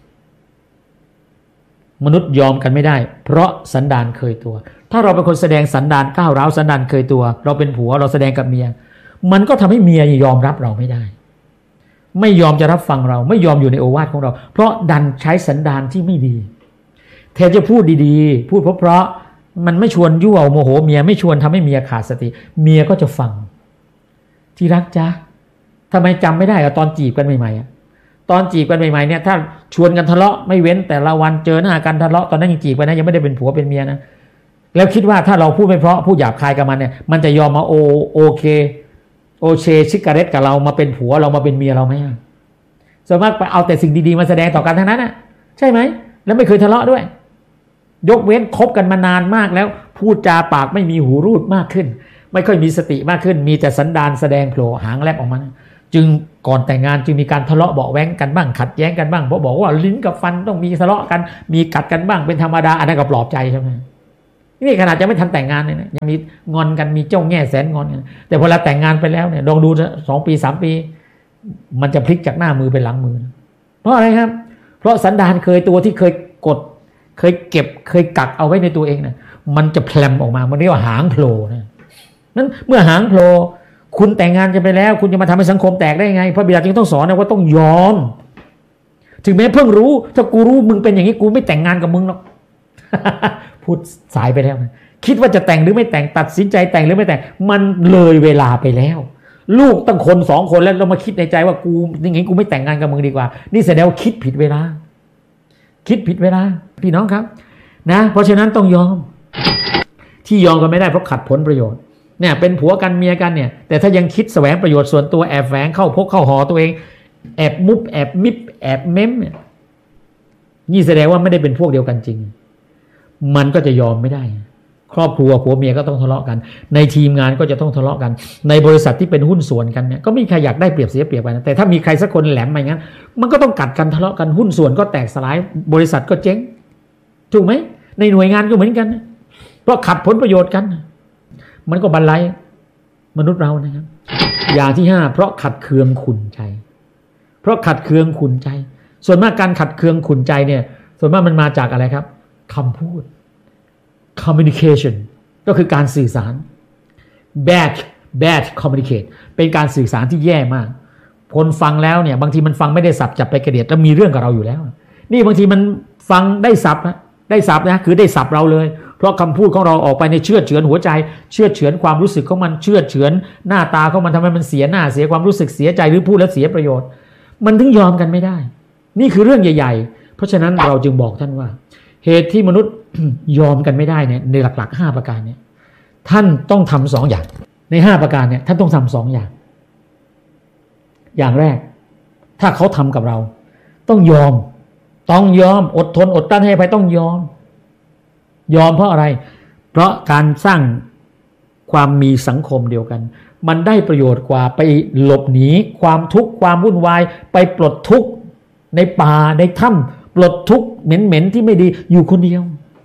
มนุษย์ยอมกันไม่ได้เพราะสันดานเคยตัวถ้าเราเป็นคนแสดงสันดานก้าวร้าวสันดานเคยตัวเราเป็นผัวเราแสดงกับเมียมันก็ทำให้เมียยอมรับเราไม่ได้ไม่ยอมจะรับฟังเราไม่ยอมอยู่ในโอวาทของเราเพราะดันใช้สันดานที่ไม่ดีแทนจะพูดดีๆพูดเพราะๆมันไม่ชวนยั่วโมโหเมียไม่ชวนทำให้เมียขาดสติเมียก็จะฟังที่รักจ๊ะทำไมจำไม่ได้อะตอนจีบกันใหม่ๆตอนจีบกันใหม่ๆเนี่ยถ้าชวนกันทะเลาะไม่เว้นแต่ละวันเจอหน้ากันทะเลาะตอนนั้นยังจีบกันนะยังไม่ได้เป็นผัวเป็นเมียนะแล้วคิดว่าถ้าเราพูดไม่เพราะพูดหยาบคายกับมันเนี่ยมันจะยอมมาโอโอเคโอเชชิกาเรตกับเรามาเป็นผัวเรามาเป็นเมียเราไหมส่วนมากไปเอาแต่สิ่งดีๆมาแสดงต่อกันทั้งนั้นน่ะใช่ไหมแล้วไม่เคยทะเลาะด้วยยกเว้นคบกันมานานมากแล้วพูดจาปากไม่มีหูรูดมากขึ้นไม่ค่อยมีสติมากขึ้นมีแต่สันดานแสดงโผล่หางแลบออกมาจึงก่อนแต่งงานจึงมีการทะเลาะเบาะแว้งกันบ้างขัดแย้งกันบ้างเพราะบอกว่าลิ้นกับฟันต้องมีทะเลาะกันมีกัดกันบ้างเป็นธรรมดาอันนั้นก็ปลอบใจใช่ไหมนี่ขนาดจะไม่ทันแต่งงานเลยนะยังมีงอนกันมีเจ้าแง่แสนงอนกันแต่พอเราแต่งงานไปแล้วเนี่ยลองดูสองปีสามปีมันจะพลิกจากหน้ามือเป็นหลังมือเพราะอะไรครับเพราะสันดานเคยตัวที่เคยกดเคยเก็บเคยกักเอาไว้ในตัวเองเนี่ยมันจะแพลมออกมามันเรียกว่าหางโผล่นะนั้นเมื่อหางโผล่คุณแต่งงานกันไปแล้วคุณจะมาทำให้สังคมแตกได้ไงพระบิดาจึงต้องสอนนะว่าต้องยอมถึงแม้เพิ่งรู้ถ้ากูรู้มึงเป็นอย่างนี้กูไม่แต่งงานกับมึงหรอก พูดสายไปแล้วนะคิดว่าจะแต่งหรือไม่แต่งตัดสินใจแต่งหรือไม่แต่งมันเลยเวลาไปแล้วลูกตั้งคนสองคนแล้วเรามาคิดในใจว่ากูอย่างงี้กูไม่แต่งงานกับมึงดีกว่านี่แสดงว่าคิดผิดเวลาคิดผิดเวลาพี่น้องครับนะเพราะฉะนั้นต้องยอมที่ยอมกันไม่ได้เพราะขัดผลประโยชน์เนี่ยเป็นผัวกันเมียกันเนี่ยแต่ถ้ายังคิดแสวงประโยชน์ส่วนตัวแอบแฝงเข้าพกเข้าหอตัวเองแอบมุบแอบมิบแอบเม้มเนี่ยนี่แสดงว่าไม่ได้เป็นพวกเดียวกันจริงมันก็จะยอมไม่ได้ครอบครัวผัวเมียก็ต้องทะเลาะกันในทีมงานก็จะต้องทะเลาะกันในบริษัทที่เป็นหุ้นส่วนกันเนี่ยก็มีใครอยากได้เปรียบเสียเปรียบไปนะแต่ถ้ามีใครสักคนแหลมมาอย่างนั้นมันก็ต้องกัดกันทะเลาะกันหุ้นส่วนก็แตกสลายบริษัทก็เจ๊งถูกไหมในหน่วยงานก็เหมือนกันเพราะขัดผลประโยชน์กันมันก็บรรลัยมนุษย์เรานะครับอย่างที่ห้าเพราะขัดเคืองขุ่นใจเพราะขัดเคืองขุ่นใจส่วนมากการขัดเคืองขุ่นใจเนี่ยส่วนมากมันมาจากอะไรครับคำพูด communication ก็คือการสื่อสาร bad bad communicate เป็นการสื่อสารที่แย่มากคนฟังแล้วเนี่ยบางทีมันฟังไม่ได้สับจับไปกระเดียดแล้วมีเรื่องกับเราอยู่แล้วนี่บางทีมันฟังได้สับนะได้สับนะคือได้สับเราเลยเพราะคำพูดของเราออกไปในเชื่อเฉือนหัวใจเชื่อเฉือนความรู้สึกของมันเชื่อเฉือนหน้าตาของมันทำให้มันเสียหน้าเสียความรู้สึกเสียใจหรือพูดแล้วเสียประโยชน์มันถึงยอมกันไม่ได้นี่คือเรื่องใหญ่ๆเพราะฉะนั้นเราจึงบอกท่านว่าเหตุที่มนุษย์ ยอมกันไม่ได้เนี่ยในหลักๆห้าประการเนี่ยท่านต้องทำสองอย่างในห้าประการเนี่ยท่านต้องทำสองอย่างอย่างแรกถ้าเขาทำกับเราต้องยอมต้องยอมอดทนอดกลั้นให้อภัยต้องยอมยอมเพราะอะไรเพราะการสร้างความมีสังคมเดียวกันมันได้ประโยชน์กว่าไปหลบหนีความทุกข์ความวุ่นวายไปปลดทุกข์ในป่าในถ้ำปลดทุกข์เหม็นๆที่ไม่ดีอยู่คนเดียว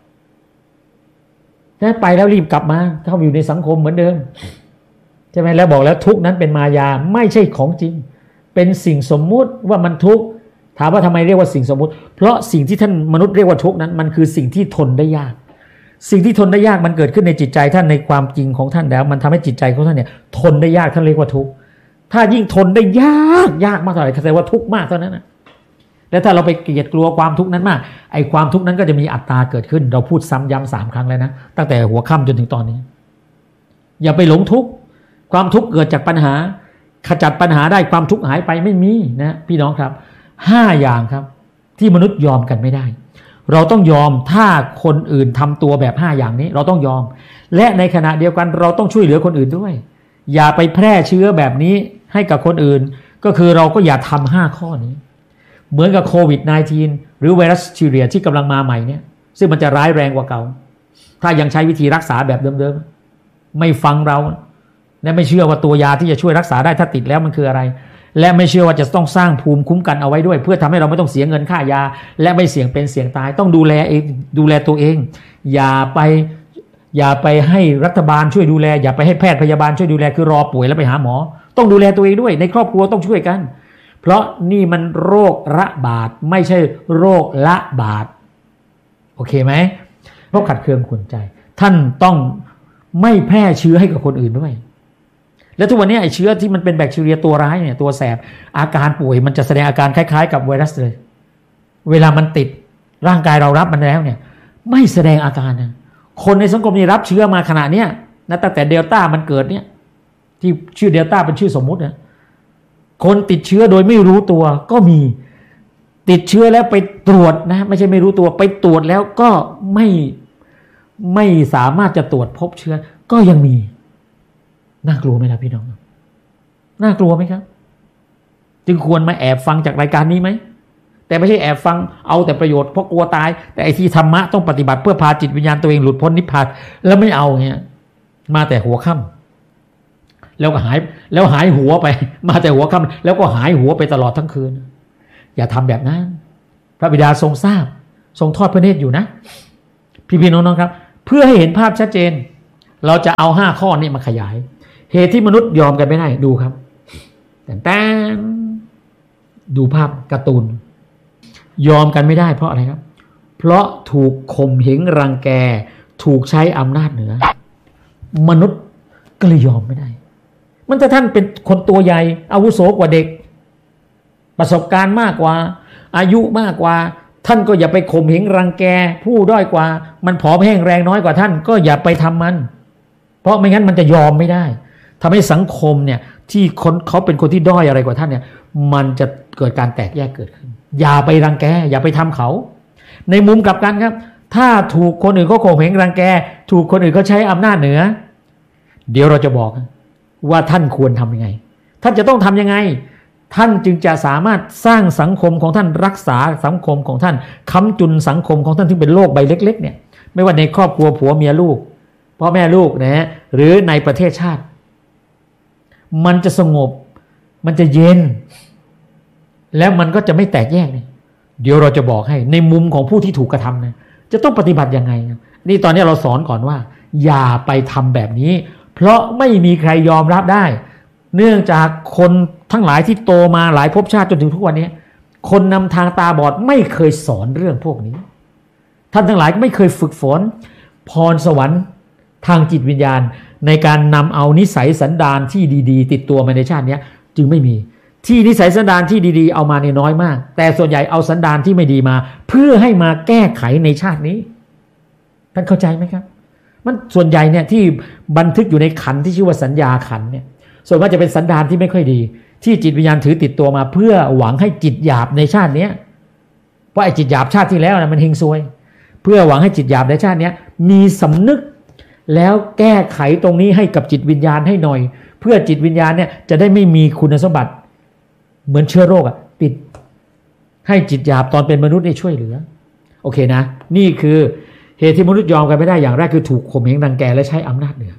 ถ้าไปแล้วรีบกลับมาเข้าอยู่ในสังคมเหมือนเดิมใช่ไหมแล้วบอกแล้วทุกข์นั้นเป็นมายาไม่ใช่ของจริงเป็นสิ่งสมมุติว่ามันทุกข์ถามว่าทำไมเรียกว่าสิ่งสมมุติเพราะสิ่งที่ท่านมนุษย์เรียกว่าทุกข์นั้นมันคือสิ่งที่ทนได้ยากสิ่งที่ทนได้ยากมันเกิดขึ้นในจิตใจท่านในความจริงของท่านแล้วมันทำให้จิตใจของท่านเนี่ยทนได้ยากท่านเรียกว่าทุกข์ถ้ายิ่งทนได้ยากยากมากเท่าไหร่แสดงว่าทุกข์มากเท่านั้นนะแล้วถ้าเราไปเกลียดกลัวความทุกข์นั้นมากไอ้ความทุกข์นั้นก็จะมีอัตราเกิดขึ้นเราพูดซ้ำย้ำสามครั้งแล้วนะตั้งแต่หัวค่ำจนถึงตอนนี้อย่าไปหลงทุกข์ความทุกข์เกิดจากปัญหาขจัดปัญหาได้ความทุกข์หายไปไม่มีนะพี่น้องครับห้าอย่างครับที่มนุษย์ยอมกันไม่ได้เราต้องยอมถ้าคนอื่นทำตัวแบบห้าอย่างนี้เราต้องยอมและในขณะเดียวกันเราต้องช่วยเหลือคนอื่นด้วยอย่าไปแพร่เชื้อแบบนี้ให้กับคนอื่นก็คือเราก็อย่าทำห้าข้อนี้เหมือนกับโควิด สิบเก้า หรือไวรัสแบคทีเรียที่กำลังมาใหม่เนี่ยซึ่งมันจะร้ายแรงกว่าเก่าถ้ายังใช้วิธีรักษาแบบเดิมๆไม่ฟังเราและไม่เชื่อว่าตัวยาที่จะช่วยรักษาได้ถ้าติดแล้วมันคืออะไรและไม่เชื่อว่าจะต้องสร้างภูมิคุ้มกันเอาไว้ด้วยเพื่อทำให้เราไม่ต้องเสียเงินค่ายาและไม่เสี่ยงเป็นเสี่ยงตายต้องดูแลเองดูแลตัวเองอย่าไปอย่าไปให้รัฐบาลช่วยดูแลอย่าไปให้แพทย์พยาบาลช่วยดูแลคือรอป่วยแล้วไปหาหมอต้องดูแลตัวเองด้วยในครอบครัวต้องช่วยกันเพราะนี่มันโรคระบาดไม่ใช่โรคละบาดโอเคไหมเพราะขัดเคืองขุ่นใจท่านต้องไม่แพร่เชื้อให้กับคนอื่นด้วยแล้วทุกวันนี้ไอ้เชื้อที่มันเป็นแบคทีเรียตัวร้ายเนี่ยตัวแสบอาการป่วยมันจะแสดงอาการคล้ายๆกับไวรัสเลยเวลามันติดร่างกายเรารับมันแล้วเนี่ยไม่แสดงอาการนะคนในสังคมนี้รับเชื้อมาขณะเนี้ยนะตั้งแต่เดลต้ามันเกิดเนี่ยที่ชื่อเดลต้าเป็นชื่อสมมุตินะคนติดเชื้อโดยไม่รู้ตัวก็มีติดเชื้อแล้วไปตรวจนะไม่ใช่ไม่รู้ตัวไปตรวจแล้วก็ไม่ไม่สามารถจะตรวจพบเชื้อก็ยังมีน่ากลัวไหมล่ะพี่น้องน่ากลัวไหมครับจึงควรมาแอบฟังจากรายการนี้ไหมแต่ไม่ใช่แอบฟังเอาแต่ประโยชน์เพราะกลัวตายแต่ไอ้ที่ธรรมะต้องปฏิบัติเพื่อพาจิตวิญญาณตัวเองหลุดพ้นนิพพานแล้วไม่เอาเงี้ยมาแต่หัวค่ำแล้วก็หายแล้วหายหัวไปมาแต่หัวค่ำแล้วก็หายหัวไปตลอดทั้งคืนอย่าทำแบบนั้นพระบิดาทรงทราบทรงทอดพระเนตรอยู่นะพี่ๆน้องๆครับเพื่อให้เห็นภาพชัดเจนเราจะเอาห้าข้อนี้มาขยายเหตุที่มนุษย์ยอมกันไม่ได้ดูครับแต่แต่ดูภาพการ์ตูนยอมกันไม่ได้เพราะอะไรครับเพราะถูกข่มเหงรังแกถูกใช้อำนาจเหนือมนุษย์ก็เลยยอมไม่ได้มันจะท่านเป็นคนตัวใหญ่อาวุโสกว่าเด็กประสบการณ์มากกว่าอายุมากกว่าท่านก็อย่าไปข่มเหงรังแกผู้ด้อยกว่ามันผอมแห้งแรงน้อยกว่าท่านก็อย่าไปทำมันเพราะไม่งั้นมันจะยอมไม่ได้ทำให้สังคมเนี่ยที่คนเขาเป็นคนที่ด้อยอะไรกว่าท่านเนี่ยมันจะเกิดการแตกแยกเกิดขึ้นอย่าไปรังแกอย่าไปทำเขาในมุมกลับกันครับถ้าถูกคนอื่นเขาข่มเหงรังแกถูกคนอื่นเขาใช้อำนาจเหนือเดี๋ยวเราจะบอกว่าท่านควรทำยังไงท่านจะต้องทำยังไงท่านจึงจะสามารถสร้างสังคมของท่านรักษาสังคมของท่านค้ำจุนสังคมของท่านที่เป็นโลกใบเล็กๆเนี่ยไม่ว่าในครอบครัวผัวเมียลูกพ่อแม่ลูกนะฮะหรือในประเทศชาติมันจะสงบมันจะเย็นแล้วมันก็จะไม่แตกแยกเนี่ยเดี๋ยวเราจะบอกให้ในมุมของผู้ที่ถูกกระทำนะจะต้องปฏิบัติยังไงนะนี่ตอนนี้เราสอนก่อนว่าอย่าไปทำแบบนี้เพราะไม่มีใครยอมรับได้เนื่องจากคนทั้งหลายที่โตมาหลายภพชาติจนถึงทุกวันนี้คนนำทางตาบอดไม่เคยสอนเรื่องพวกนี้ท่านทั้งหลายไม่เคยฝึกฝนพรสวรรค์ทางจิตวิญญาณในการนำเอานิสัยสันดานที่ดีๆติดตัวมาในชาตินี้จึงไม่มีที่นิสัยสันดานที่ดีๆเอามาเนี่ยน้อยมากแต่ส่วนใหญ่เอาสันดานที่ไม่ดีมาเพื่อให้มาแก้ไขในชาตินี้ท่านเข้าใจไหมครับมันส่วนใหญ่เนี่ยที่บันทึกอยู่ในขันธ์ที่ชื่อว่าสัญญาขันธ์เนี่ยส่วนมากจะเป็นสันดานที่ไม่ค่อยดีที่จิตวิญญาณถือติดตัวมาเพื่อหวังให้จิตหยาบในชาตินี้เพราะไอ้จิตหยาบชาติที่แล้วนะมันเฮงซวยเพื่อหวังให้จิตหยาบในชาตินี้มีสำนึกแล้วแก้ไขตรงนี้ให้กับจิตวิญญาณให้หน่อยเพื่อจิตวิญญาณเนี่ยจะได้ไม่มีคุณสมบัติเหมือนเชื้อโรคอะติดให้จิตหยาบตอนเป็นมนุษย์ได้ช่วยเหลือโอเคนะนี่คือเหตุที่มนุษย์ยอมกันไม่ได้อย่างแรกคือถูกข่มเหงรังแกและใช้อำนาจเหนือ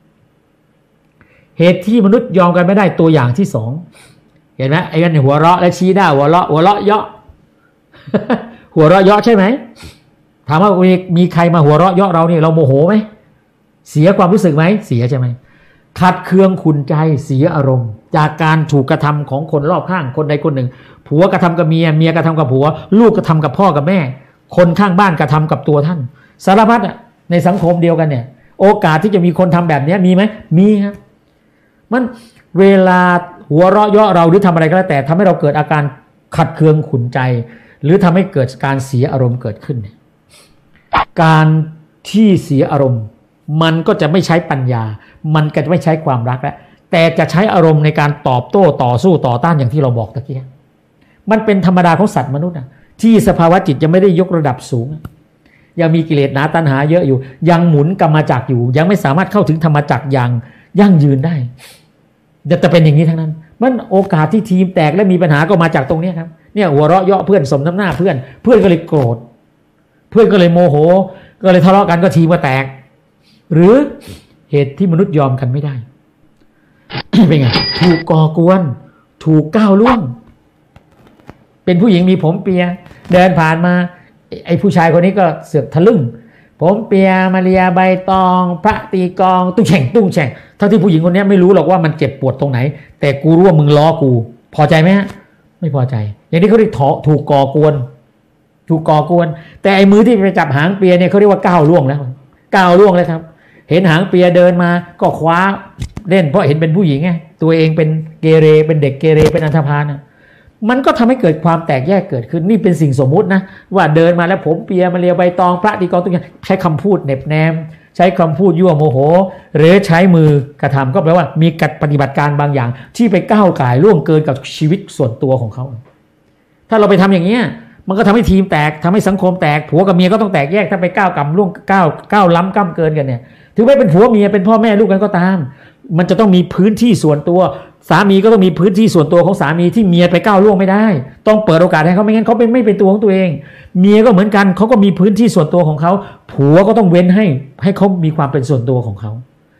เหตุที่มนุษย์ยอมกันไม่ได้ตัวอย่างที่สองเห็นไหมไอ้กันหัวเราะและชี้หน้าหัวเราะหัวเราะเยาะ หัวเราะเยาะใช่ไหมถามว่ามีมีใครมาหัวเราะเยาะเราเนี่ยเราโมโหไหมเสียความรู้สึกไหมเสียใช่ไหมขัดเคืองขุ่นใจเสียอารมณ์จากการถูกกระทำของคนรอบข้างคนใดคนหนึ่งผัวกระทำกับเมียเมียกระทำกับผัวลูกกระทำกับพ่อกับแม่คนข้างบ้านกระทำกับตัวท่านสารพัดอ่ะในสังคมเดียวกันเนี่ยโอกาสที่จะมีคนทำแบบนี้มีไหมมีครับมันเวลาหัวเราะเยาะเราหรือทำอะไรก็แล้วแต่ทำให้เราเกิดอาการขัดเคืองขุ่นใจหรือทำให้เกิดการเสียอารมณ์เกิดขึ้นเนี่ยการที่เสียอารมณ์มันก็จะไม่ใช้ปัญญามันก็จะไม่ใช้ความรักแล้วแต่จะใช้อารมณ์ในการตอบโต้ต่อสู้ต่อต้านอย่างที่เราบอกตะกี้มันเป็นธรรมดาของสัตว์มนุษย์นะที่สภาวะจิตยังไม่ได้ยกระดับสูงยังมีกิเลสหนาตัณหาเยอะอยู่ยังหมุนกรรมจักรอยู่ยังไม่สามารถเข้าถึงธรรมจักรอย่างยั่งยืนได้จะเป็นอย่างนี้ทั้งนั้นมันโอกาสที่ทีมแตกและมีปัญหาก็มาจากตรงนี้ครับเนี่ยหัวเราะเยาะเพื่อนสมน้ำหน้าเพื่อนเพื่อนก็เลยโกรธเพื่อนก็เลยโมโหก็เลยทะเลาะกันก็ทีมก็แตกหรือเหตุที่มนุษย์ยอมกันไม่ได้ เป็นไงถูกก่อกวนถูกก้าวล่วงเป็นผู้หญิงมีผมเปียเดินผ่านมาไอ้ผู้ชายคนนี้ก็เสือกทะลึ่งผมเปียมาเรียใบตองพระตีกองตุ้งแฉ่งตุ้งแฉ่งทั้งที่ผู้หญิงคนนี้ไม่รู้หรอกว่ามันเจ็บปวดตรงไหนแต่กูรู้ว่ามึงล้อกูพอใจไหมฮะไม่พอใจอย่างนี้เขาเรียกถูกก่อกวนถูกก่อกวนแต่ไอ้มือที่ไปจับหางเปียเนี่ยเขาเรียกว่าก้าวล่วงแล้วก้าวล่วงเลยครับเห็นหางเปียเดินมาก็คว้าเล่นเพราะเห็นเป็นผู้หญิงไงตัวเองเป็นเกเรเป็นเด็กเกเรเป็นอันธพาลนะมันก็ทำให้เกิดความแตกแยกเกิดขึ้นนี่เป็นสิ่งสมมุตินะว่าเดินมาแล้วผมเปียมาเรียใบตองพระตีกองตุ้งใช้คำพูดเน็บแนมใช้คำพูดยั่วโมโหหรือใช้มือกระทำก็แปลว่ามีการปฏิบัติการบางอย่างที่ไปก้าวก่ายล่วงเกินกับชีวิตส่วนตัวของเขาถ้าเราไปทำอย่างนี้มันก็ทำให้ทีมแตกทำให้สังคมแตกผัวกับเมียก็ต้องแตกแยกถ้าไปก้าวกำล่วงก้าวก้าวล้ำก้ำเกินกันเนี่ยถึงไม่เป็นผัวเมียเป็นพ่อแม่ลูกกันก็ตามมันจะต้องมีพื้นที่ส่วนตัวสามีก็ต้องมีพื้นที่ส่วนตัวของสามีที่เมียไปก้าวล่วงไม่ได้ต้องเปิดโอกาสให้เขาไม่งั้นเขาเป็นไม่เป็นตัวของตัวเองเมียก็เหมือนกันเขาก็มีพื้นที่ส่วนตัวของเขาผัวก็ต้องเว้นให้ให้เขามีความเป็นส่วนตัวของเขา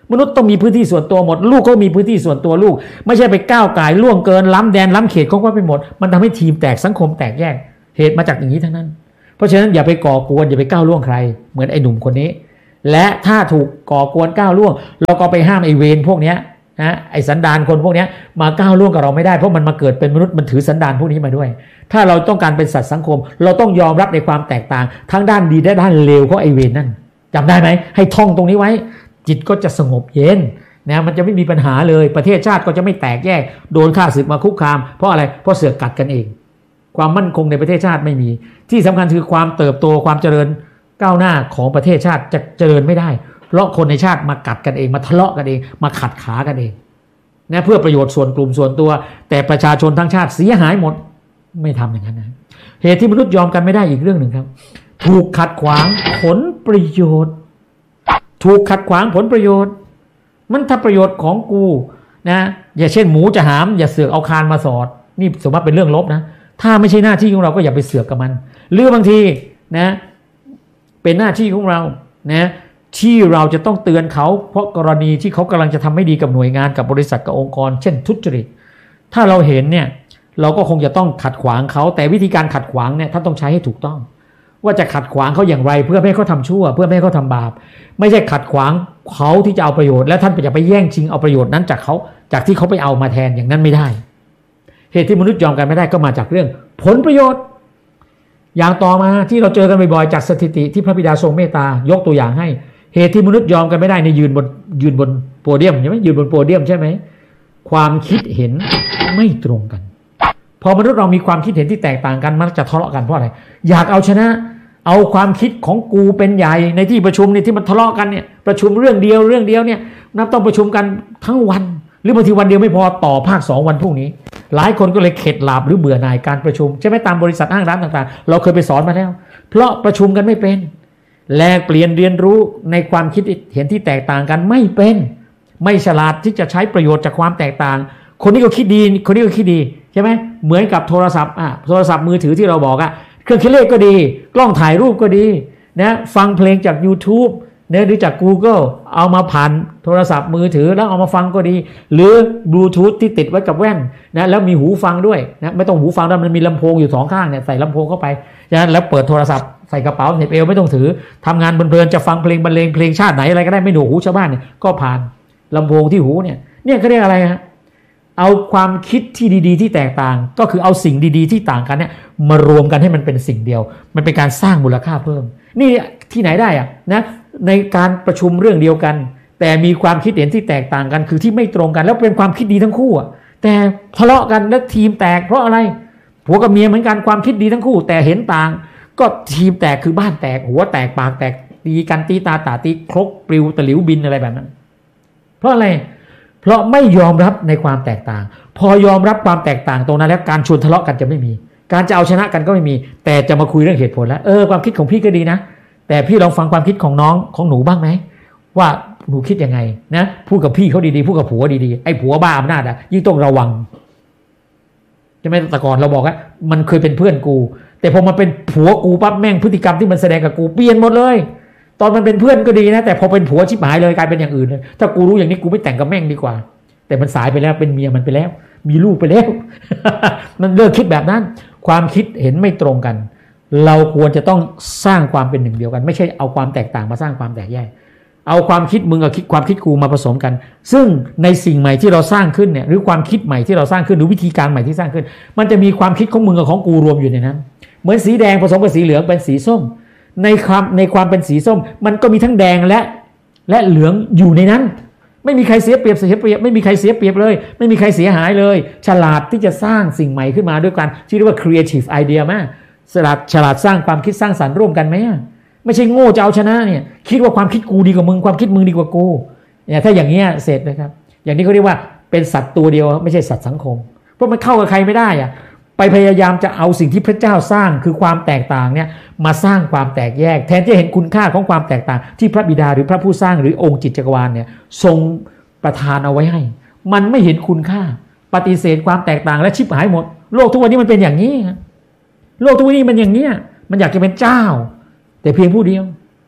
มนุษย์ต้องมีพื้นที่ส่วนตัวหมดลูกก็มีพื้นที่ส่วนตัวลูกไม่ใช่ไปก้าวไก่ล่วงเกินล้ำแดนล้ำเขตของเขาไปหมดมันทำให้ทีมแตกสังคมแตกแยกเหตุมาจากอย่างนี้ทั้งนั้นเพราะฉะนั้นอย่าไปก่อกวนอย่าไปก้าวล่วงใครเหมือนไอ้หนุ่มคนนี้และถ้าถูกก่อกวนก้าวล่วงเราก็ไปห้ามไอ้เวรพวกเนี้ยนะไอ้สันดานคนพวกนี้มาก้าวล่วงกับเราไม่ได้เพราะมันมาเกิดเป็นมนุษย์มันถือสันดานพวกนี้มาด้วยถ้าเราต้องการเป็นสัตว์สังคมเราต้องยอมรับในความแตกต่างทั้งด้านดีและด้านเลวของไอ้เวรนั่นจำได้ไหมให้ท่องตรงนี้ไว้จิตก็จะสงบเย็นนะมันจะไม่มีปัญหาเลยประเทศชาติก็จะไม่แตกแยกโดนฆ่าศึกมาคุกคามเพราะอะไรเพราะเสือกกัดกันเองความมั่นคงในประเทศชาติไม่มีที่สำคัญคือความเติบโตความเจริญก้าวหน้าของประเทศชาติจะเจริญไม่ได้เพราะคนในชาติมากัดกันเองมาทะเลาะกันเองมาขัดขากันเองนะเพื่อประโยชน์ส่วนกลุ่มส่วนตัวแต่ประชาชนทั้งชาติเสียหายหมดไม่ทำอย่างนั้นนะเหตุที่มนุษย์ยอมกันไม่ได้อีกเรื่องหนึ่งครับถูกขัดขวางผลประโยชน์ถูกขัดขวางผลประโยชน์มันถ้าประโยชน์ของกูนะอย่าเช่นหมูจะหามอย่าเสือกเอาคานมาสอดนี่สมมติเป็นเรื่องลบนะถ้าไม่ใช่หน้าที่ของเราก็อย่าไปเสือกกับมันหรือบางทีนะเป็นหน้าที่ของเรานะที่เราจะต้องเตือนเขาเพราะกรณีที่เขากำลังจะทำไม่ดีกับหน่วยงานกับบริษัทกับองค์กรเช่นทุจริตถ้าเราเห็นเนี่ยเราก็คงจะต้องขัดขวางเขาแต่วิธีการขัดขวางเนี่ยท่านต้องใช้ให้ถูกต้องว่าจะขัดขวางเขาอย่างไรเพื่อไม่ให้เขาทำชั่วเพื่อไม่ให้เขาทำบาปไม่ใช่ขัดขวางเขาที่จะเอาประโยชน์และท่านจะไปแย่งชิงเอาประโยชน์นั้นจากเขาจากที่เขาไปเอามาแทนอย่างนั้นไม่ได้เหตุที่มนุษย์ยอมกันไม่ได้ก็มาจากเรื่องผลประโยชน์อย่างต่อมาที่เราเจอกันบ่อยๆจากสถิติที่พระบิดาทรงเมตตายกตัวอย่างให้เหตุที่มนุษย์ยอมกันไม่ได้ในยืนบนยืนบนโพเดียมใช่ไหมยืนบนโพเดียมใช่ไหมความคิดเห็นไม่ตรงกันพอมนุษย์เรามีความคิดเห็นที่แตกต่างกันมักจะทะเลาะกันเพราะอะไรอยากเอาชนะเอาความคิดของกูเป็นใหญ่ในที่ประชุมเนี่ยที่มันทะเลาะกันเนี่ยประชุมเรื่องเดียวเรื่องเดียวเนี่ยนับต้องประชุมกันทั้งวันหรือบางทีวันเดียวไม่พอต่อภาคสองวันพรุ่งนี้หลายคนก็เลยเข็ดหลาบหรือเบื่อหน่ายการประชุมใช่ไหมตามบริษัทห้างร้านต่างๆเราเคยไปสอนมาแล้วเพราะประชุมกันไม่เป็นแลกเปลี่ยนเรียนรู้ในความคิดเห็นที่แตกต่างกันไม่เป็นไม่ฉลาดที่จะใช้ประโยชน์จากความแตกต่างคนนี้ก็คิดดีคนนี้ก็คิดดีใช่ไหมเหมือนกับโทรศัพท์อ่ะโทรศัพท์มือถือที่เราบอกอ่ะเครื่องคิดเลขก็ดีกล้องถ่ายรูปก็ดีนะฟังเพลงจาก YouTube เนี่ยหรือจาก Google เอามาผ่านโทรศัพท์มือถือแล้วเอามาฟังก็ดีหรือบลูทูธที่ติดไว้กับแว่นนะแล้วมีหูฟังด้วยนะไม่ต้องหูฟังแล้วมันมีลำโพงอยู่สองข้างเนี่ยใส่ลำโพงเข้าไปนะแล้วเปิดโทรศัพท์ใส่กระเป๋าเหน็บเอวไม่ต้องถือทำงานเพลินๆจะฟังเพลงบรรเลงเพลงชาติไหนอะไรก็ได้ไม่หนวกหูชาวบ้านเนี่ยก็ผ่านลำโพงที่หูเนี่ยเนี่ยเขาเรียกอะไรฮะเอาความคิดที่ดีๆที่แตกต่างก็คือเอาสิ่งดีๆที่ต่างกันเนี่ยมารวมกันให้มันเป็นสิ่งเดียวมันเป็นการสร้างมูลค่าเพิ่มนี่ที่ไหนได้อะนะในการประชุมเรื่องเดียวกันแต่มีความคิดเห็นที่แตกต่างกันคือที่ไม่ตรงกันแล้วเป็นความคิดดีทั้งคู่อะแต่ทะเลาะกันแล้วทีมแตกเพราะอะไรผัวกับเมียเหมือนกันความคิดดีทั้งคู่แต่เห็นต่างก็ทีมแตกคือบ้านแตกหัวแตกปากแตกตีกันตีตาตาตีครกปลิวตะหลิวบินอะไรแบบนั้นเพราะอะไรเพราะไม่ยอมรับในความแตกต่างพอยอมรับความแตกต่างตรงนั้นแล้วการชวนทะเลาะกันจะไม่มีการจะเอาชนะกันก็ไม่มีแต่จะมาคุยเรื่องเหตุผลแล้วเออความคิดของพี่ก็ดีนะแต่พี่ลองฟังความคิดของน้องของหนูบ้างไหมว่าหนูคิดยังไงนะพูดกับพี่เขาดีๆพูดกับผัวดีๆไอ้ผัวบ้าอำนาจอ่ะยิ่งต้องระวังใช่ไหมแต่ก่อนเราบอกว่ามันเคยเป็นเพื่อนกูแต่พอมาเป็นผัวกูปั๊บแม่งพฤติกรรมที่มันแสดงกับกูเปลี่ยนหมดเลยตอนมันเป็นเพื่อนก็ดีนะแต่พอเป็นผัวชิบหายเลยกลายเป็นอย่างอื่นเลยถ้ากูรู้อย่างนี้กูไม่แต่งกับแม่งดีกว่าแต่มันสายไปแล้วเป็นเมียมันไปแล้วมีลูกไปแล้ว มันเลิกคิดแบบนั้นความคิดเห็นไม่ตรงกันเราควรจะต้องสร้างความเป็นหนึ่งเดียวกันไม่ใช่เอาความแตกต่างมาสร้างความแตกแยกเอาความคิดมึงกับคิดความคิดกูมาผสมกันซึ่งในสิ่งใหม่ที่เราสร้างขึ้นเนี่ยหรือความคิดใหม่ที่เราสร้างขึ้นหรือวิธีการใหม่ที่สร้างขึ้นมันจะมีความคิดของมึงกับของกูรวมอยู่ในนั้นเหมือนสีแดงผสมกับสีเหลืองเป็นสีส้มในความในความเป็นสีส้มมันก็มีทั้งแดงและและเหลืองอยู่ในนั้นไม่มีใครเสียเปรียบเสียเปรียบไม่มีใครเสียเปรียบเลยไม่มีใครเสียหายเลยฉลาดที่จะสร้างสิ่งใหม่ขึ้นมาด้วยกันที่เรียกว่า creative idea มากฉลาดฉลาดสร้างความคิดสร้างสรรค์ร่วมกันไหมไม่ใช่โง่จะเอาชนะเนี่ยคิดว่าความคิดกูดีกว่ามึงความคิดมึงดีกว่ากูเนี่ยถ้าอย่างเงี้ยเสร็จนะครับอย่างนี้เขาเรียกว่าเป็นสัตว์ตัวเดียวไม่ใช่สัตว์สังคมเพราะมันเข้ากับใครไม่ได้อะไปพยายามจะเอาสิ่งที่พระเจ้าสร้างคือความแตกต่างเนี่ยมาสร้างความแตกแยกแทนที่จะเห็นคุณค่าของความแตกต่างที่พระบิดาหรือพระผู้สร้างหรือองค์จิตจักรวาลเนี่ยทรงประทานเอาไว้ให้มันไม่เห็นคุณค่าปฏิเสธความแตกต่างและชิบหายหมดโลกทุกวันนี้มันเป็นอย่างนี้โลกทุกวันนี้มันอย่างเนี้ยมันอยากจะเป็นเจ้าแต่เพียงผู้เดียว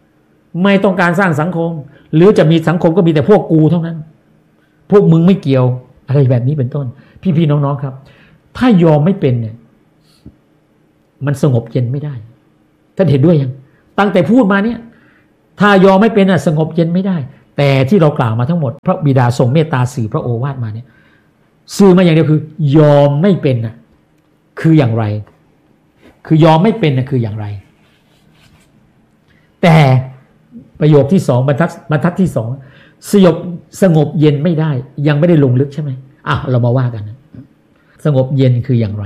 ไม่ต้องการสร้างสังคมหรือจะมีสังคมก็มีแต่พวกกูเท่านั้นพวกมึงไม่เกี่ยวอะไรแบบนี้เป็นต้นพี่ๆน้องๆครับถ้ายอมไม่เป็นเนี่ยมันสงบเย็นไม่ได้ท่านเห็นด้วยยังตั้งแต่พูดมาเนี่ยถ้ายอมไม่เป็นน่ะสงบเย็นไม่ได้แต่ที่เรากล่าวมาทั้งหมดพระบิดาทรงเมตตาสื่อพระโอวาทมาเนี่ยสื่อมาอย่างเดียวคือยอมไม่เป็นน่ะคืออย่างไรคือยอมไม่เป็นน่ะคืออย่างไรแต่ประโยคที่สองบรรทัดบรรทัดที่สองสยบสงบเย็นไม่ได้ยังไม่ได้ลงลึกใช่ไหมอ่ะเรามาว่ากันนะสงบเย็นคืออย่างไร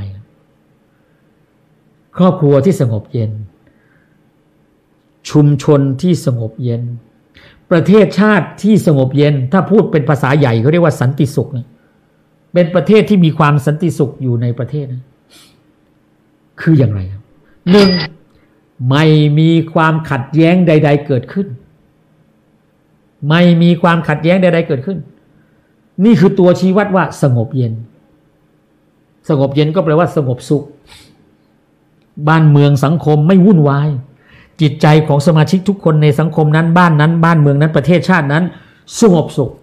ครอบครัวที่สงบเย็นชุมชนที่สงบเย็นประเทศชาติที่สงบเย็นถ้าพูดเป็นภาษาใหญ่เขาเรียกว่าสันติสุขนะเป็นประเทศที่มีความสันติสุขอยู่ในประเทศนะคืออย่างไรครับหนึ่งไม่มีความขัดแย้งใดๆเกิดขึ้นไม่มีความขัดแย้งใดๆเกิดขึ้นนี่คือตัวชี้วัดว่าสงบเย็นสงบเย็นก็แปลว่าสงบสุขบ้านเมืองสังคมไม่วุ่นวายจิตใจของสมาชิกทุกคนในสังคมนั้นบ้านนั้นบ้านเมืองนั้นประเทศชาตินั้นสงบสุข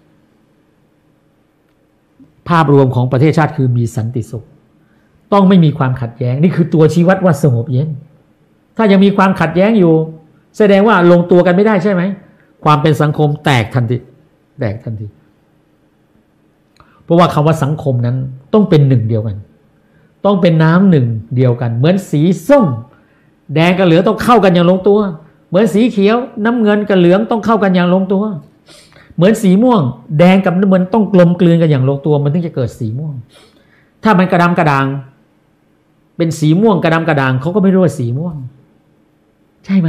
ภาพรวมของประเทศชาติคือมีสันติสุขต้องไม่มีความขัดแย้งนี่คือตัวชี้วัดว่าสงบเย็นถ้ายังมีความขัดแย้งอยู่แสดงว่าลงตัวกันไม่ได้ใช่ไหมความเป็นสังคมแตกทันทีแตกทันทีเพราะว่าคำว่าสังคมนั้นต้องเป็นหนึ่งเดียวกันต้องเป็นน้ำหนึ่งเดียวกันเหมือนสีส้มแดงกับเหลืองต้องเข้ากันอย่างลงตัวเหมือนสีเขียวน้ำเงินกับเหลืองต้องเข้ากันอย่างลงตัวเหมือนสีม่วงแดงกับน้ำเงินต้องกลมกลืนกันอย่างลงตัวมันถึงจะเกิดสีม่วงถ้ามันกระดำกระด่างเป็นสีม่วงกระดำกระด่างเขาก็ไม่รู้ว่าสีม่วงใช่ไหม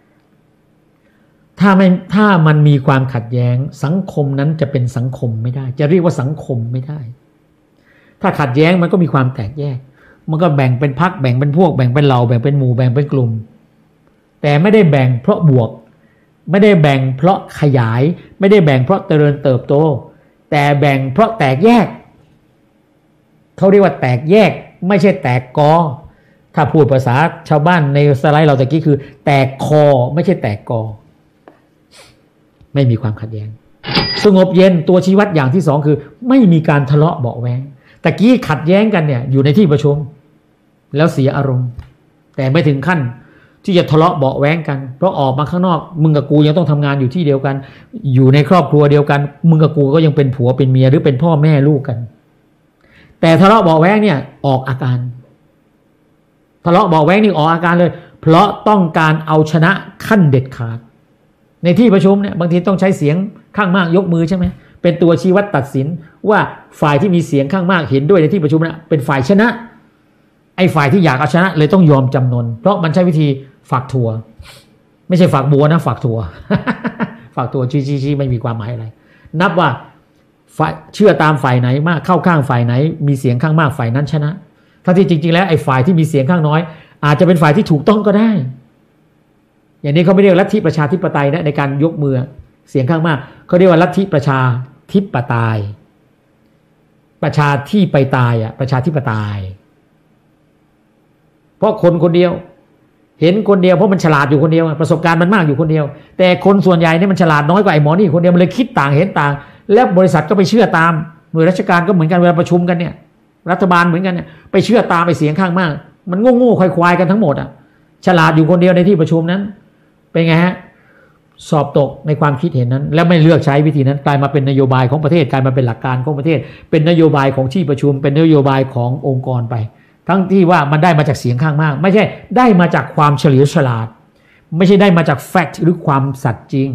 ถ้าไม่ถ้ามันมีความขัดแย้งสังคมนั้นจะเป็นสังคมไม่ได้จะเรียกว่าสังคมไม่ได้ถ้าขัดแย้งมันก็มีความแตกแยกมันก็แบ่งเป็นพรรคแบ่งเป็นพวกแบ่งเป็นเหล่าแบ่งเป็นหมู่แบ่งเป็นกลุ่มแต่ไม่ได้แบ่งเพราะบวกไม่ได้แบ่งเพราะขยายไม่ได้แบ่งเพราะเจริญเติบโตแต่แบ่งเพราะแตกแยกเขาเรียกว่าแตกแยกไม่ใช่แตกกอถ้าพูดภาษาชาวบ้านในสไลด์เราตะกี้คือแตกคอไม่ใช่แตกกอไม่มีความขัดแย้งสงบเย็นตัวชี้วัดอย่างที่สองคือไม่มีการทะเลาะเบาะแว้งตะกี้ขัดแย้งกันเนี่ยอยู่ในที่ประชุมแล้วเสียอารมณ์แต่ไม่ถึงขั้นที่จะทะเลาะเบาะแว้งกันเพราะออกมาข้างนอกมึงกับกูยังต้องทำงานอยู่ที่เดียวกันอยู่ในครอบครัวเดียวกันมึงกับกูก็ยังเป็นผัวเป็นเมียหรือเป็นพ่อแม่ลูกกันแต่ทะเลาะเบาะแว้งเนี่ยออกอาการทะเลาะเบาะแว้งนี่ออกอาการเลยเพราะต้องการเอาชนะขั้นเด็ดขาดในที่ประชุมเนี่ยบางทีต้องใช้เสียงข้างมากยกมือใช่ไหมเป็นตัวชี้วัดตัดสินว่าฝ่ายที่มีเสียงข้างมากเห็นด้วยในที่ประชุมนะเป็นฝ่ายชนะไอ้ฝ่ายที่อยากเอาชนะเลยต้องยอมจำนนเพราะมันใช้วิธีฝากถั่วไม่ใช่ฝากบัวนะฝากถั่ว ฝากถั่วชี้ๆไม่มีความหมายอะไรนับว่าฝ่ายเชื่อตามฝ่ายไหนมากเข้าข้างฝ่ายไหนมีเสียงข้างมากฝ่ายนั้นชนะทั้งที่จริงๆแล้วไอ้ฝ่ายที่มีเสียงข้างน้อยอาจจะเป็นฝ่ายที่ถูกต้องก็ได้อย่างนี้เขาไม่เรียกลัทธิประชาธิปไตยนะในการยกมือเสียงข้างมากเขาเรียกว่าลัทธิประชาธิปไตยประชาที่ไปตายอ่ะประชาธิปไตยเพราะคนคนเดียวเห็นคนเดียวเพราะมันฉลาดอยู่คนเดียวประสบการณ์มันมากอยู่คนเดียวแต่คนส่วนใหญ่เนี่ยมันฉลาดน้อยกว่าไอ้หมอนี่คนเดียวมันเลยคิดต่างเห็นต่างแล้วบริษัทก็ไปเชื่อตามหน่วยราชการก็เหมือนกันเวลาประชุมกันเนี่ยรัฐบาลเหมือนกันเนี่ยไปเชื่อตามไปเสียงข้างมากมันโง่ๆควายๆกันทั้งหมดอ่ะฉลาดอยู่คนเดียวในที่ประชุมนั้นเป็นไงฮะสอบตกในความคิดเห็นนั้นแล้วไม่เลือกใช้วิธีนั้นกลายมาเป็นนโยบายของประเทศกลายมาเป็นหลักการของประเทศเป็นนโยบายของที่ประชุมเป็นนโยบายขององค์กรไปทั้งที่ว่ามันได้มาจากเสียงข้างมากไม่ใช่ได้มาจากความเฉลียวฉลาดไม่ใช่ได้มาจากแฟกต์หรือความสัตย์จริง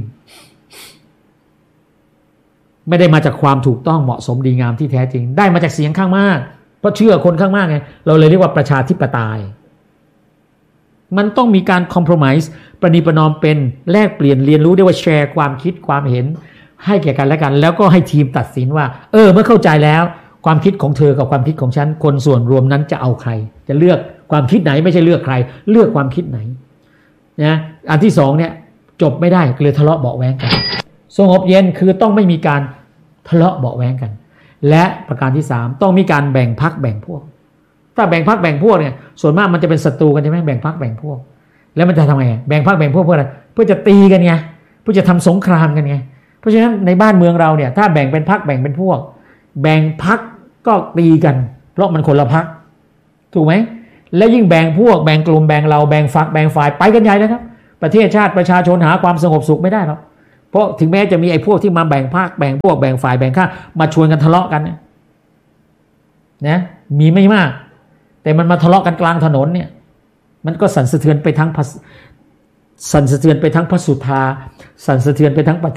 ไม่ได้มาจากความถูกต้องเหมาะสมดีงามที่แท้จริงได้มาจากเสียงข้างมากเพราะเชื่อคนข้างมากไงเราเลยเรียกว่าประชาธิปไตยมันต้องมีการคอมโพรไมซ์ประนีประนอมเป็นแลกเปลี่ยนเรียนรู้ได้ว่าแชร์ความคิดความเห็นให้แก่กันและกันแล้วก็ให้ทีมตัดสินว่าเออเมื่อเข้าใจแล้วความคิดของเธอกับความคิดของฉันคนส่วนรวมนั้นจะเอาใครจะเลือกความคิดไหนไม่ใช่เลือกใครเลือกความคิดไหนนะอันที่สองเนี่ยจบไม่ได้เลยทะเลาะเบาะแว้งกันสงบเย็นคือต้องไม่มีการทะเลาะเบาะแว้งกันและประการที่สามต้องมีการแบ่งพรรคแบ่งพวกถ้าแบ่งพรรคแบ่งพวกเนี่ยส่วนมากมันจะเป็นศัตรูกันใช่ไหมแบ่งพรรคแบ่งพวกแล้วมันจะทำไงแบ่งพรรคแบ่งพวกเพื่ออะไรเพื่อจะตีกันไงเพื่อจะทำสงครามกันไงเพราะฉะนั้นในบ้านเมืองเราเนี่ยถ้าแบ่งเป็นพรรคแบ่งเป็นพวกแบ่งพรรคก็ตีกันเพราะมันคนละพรรคถูกไหมและยิ่งแบ่งพวกแบ่งกลุ่มแบ่งเราแบ่งฝักแบ่งฝ่ายไปกันใหญ่แล้วครับประเทศชาติประชาชนหาความสงบสุขไม่ได้หรอกเพราะถึงแม้จะมีไอ้พวกที่มาแบ่งพรรคแบ่งพวกแบ่งฝ่ายแบ่งข้างมาชวนกันทะเลาะกันเนี่ยนะมีไม่มากแต่มันมาทะเลาะกันกลางถนนเนี่ยมันก็สั่นสะเทือนไปทั้งสั่นสะเทือนไปทั้งพระสุธาสั่นสะเทือนไปทั้งประ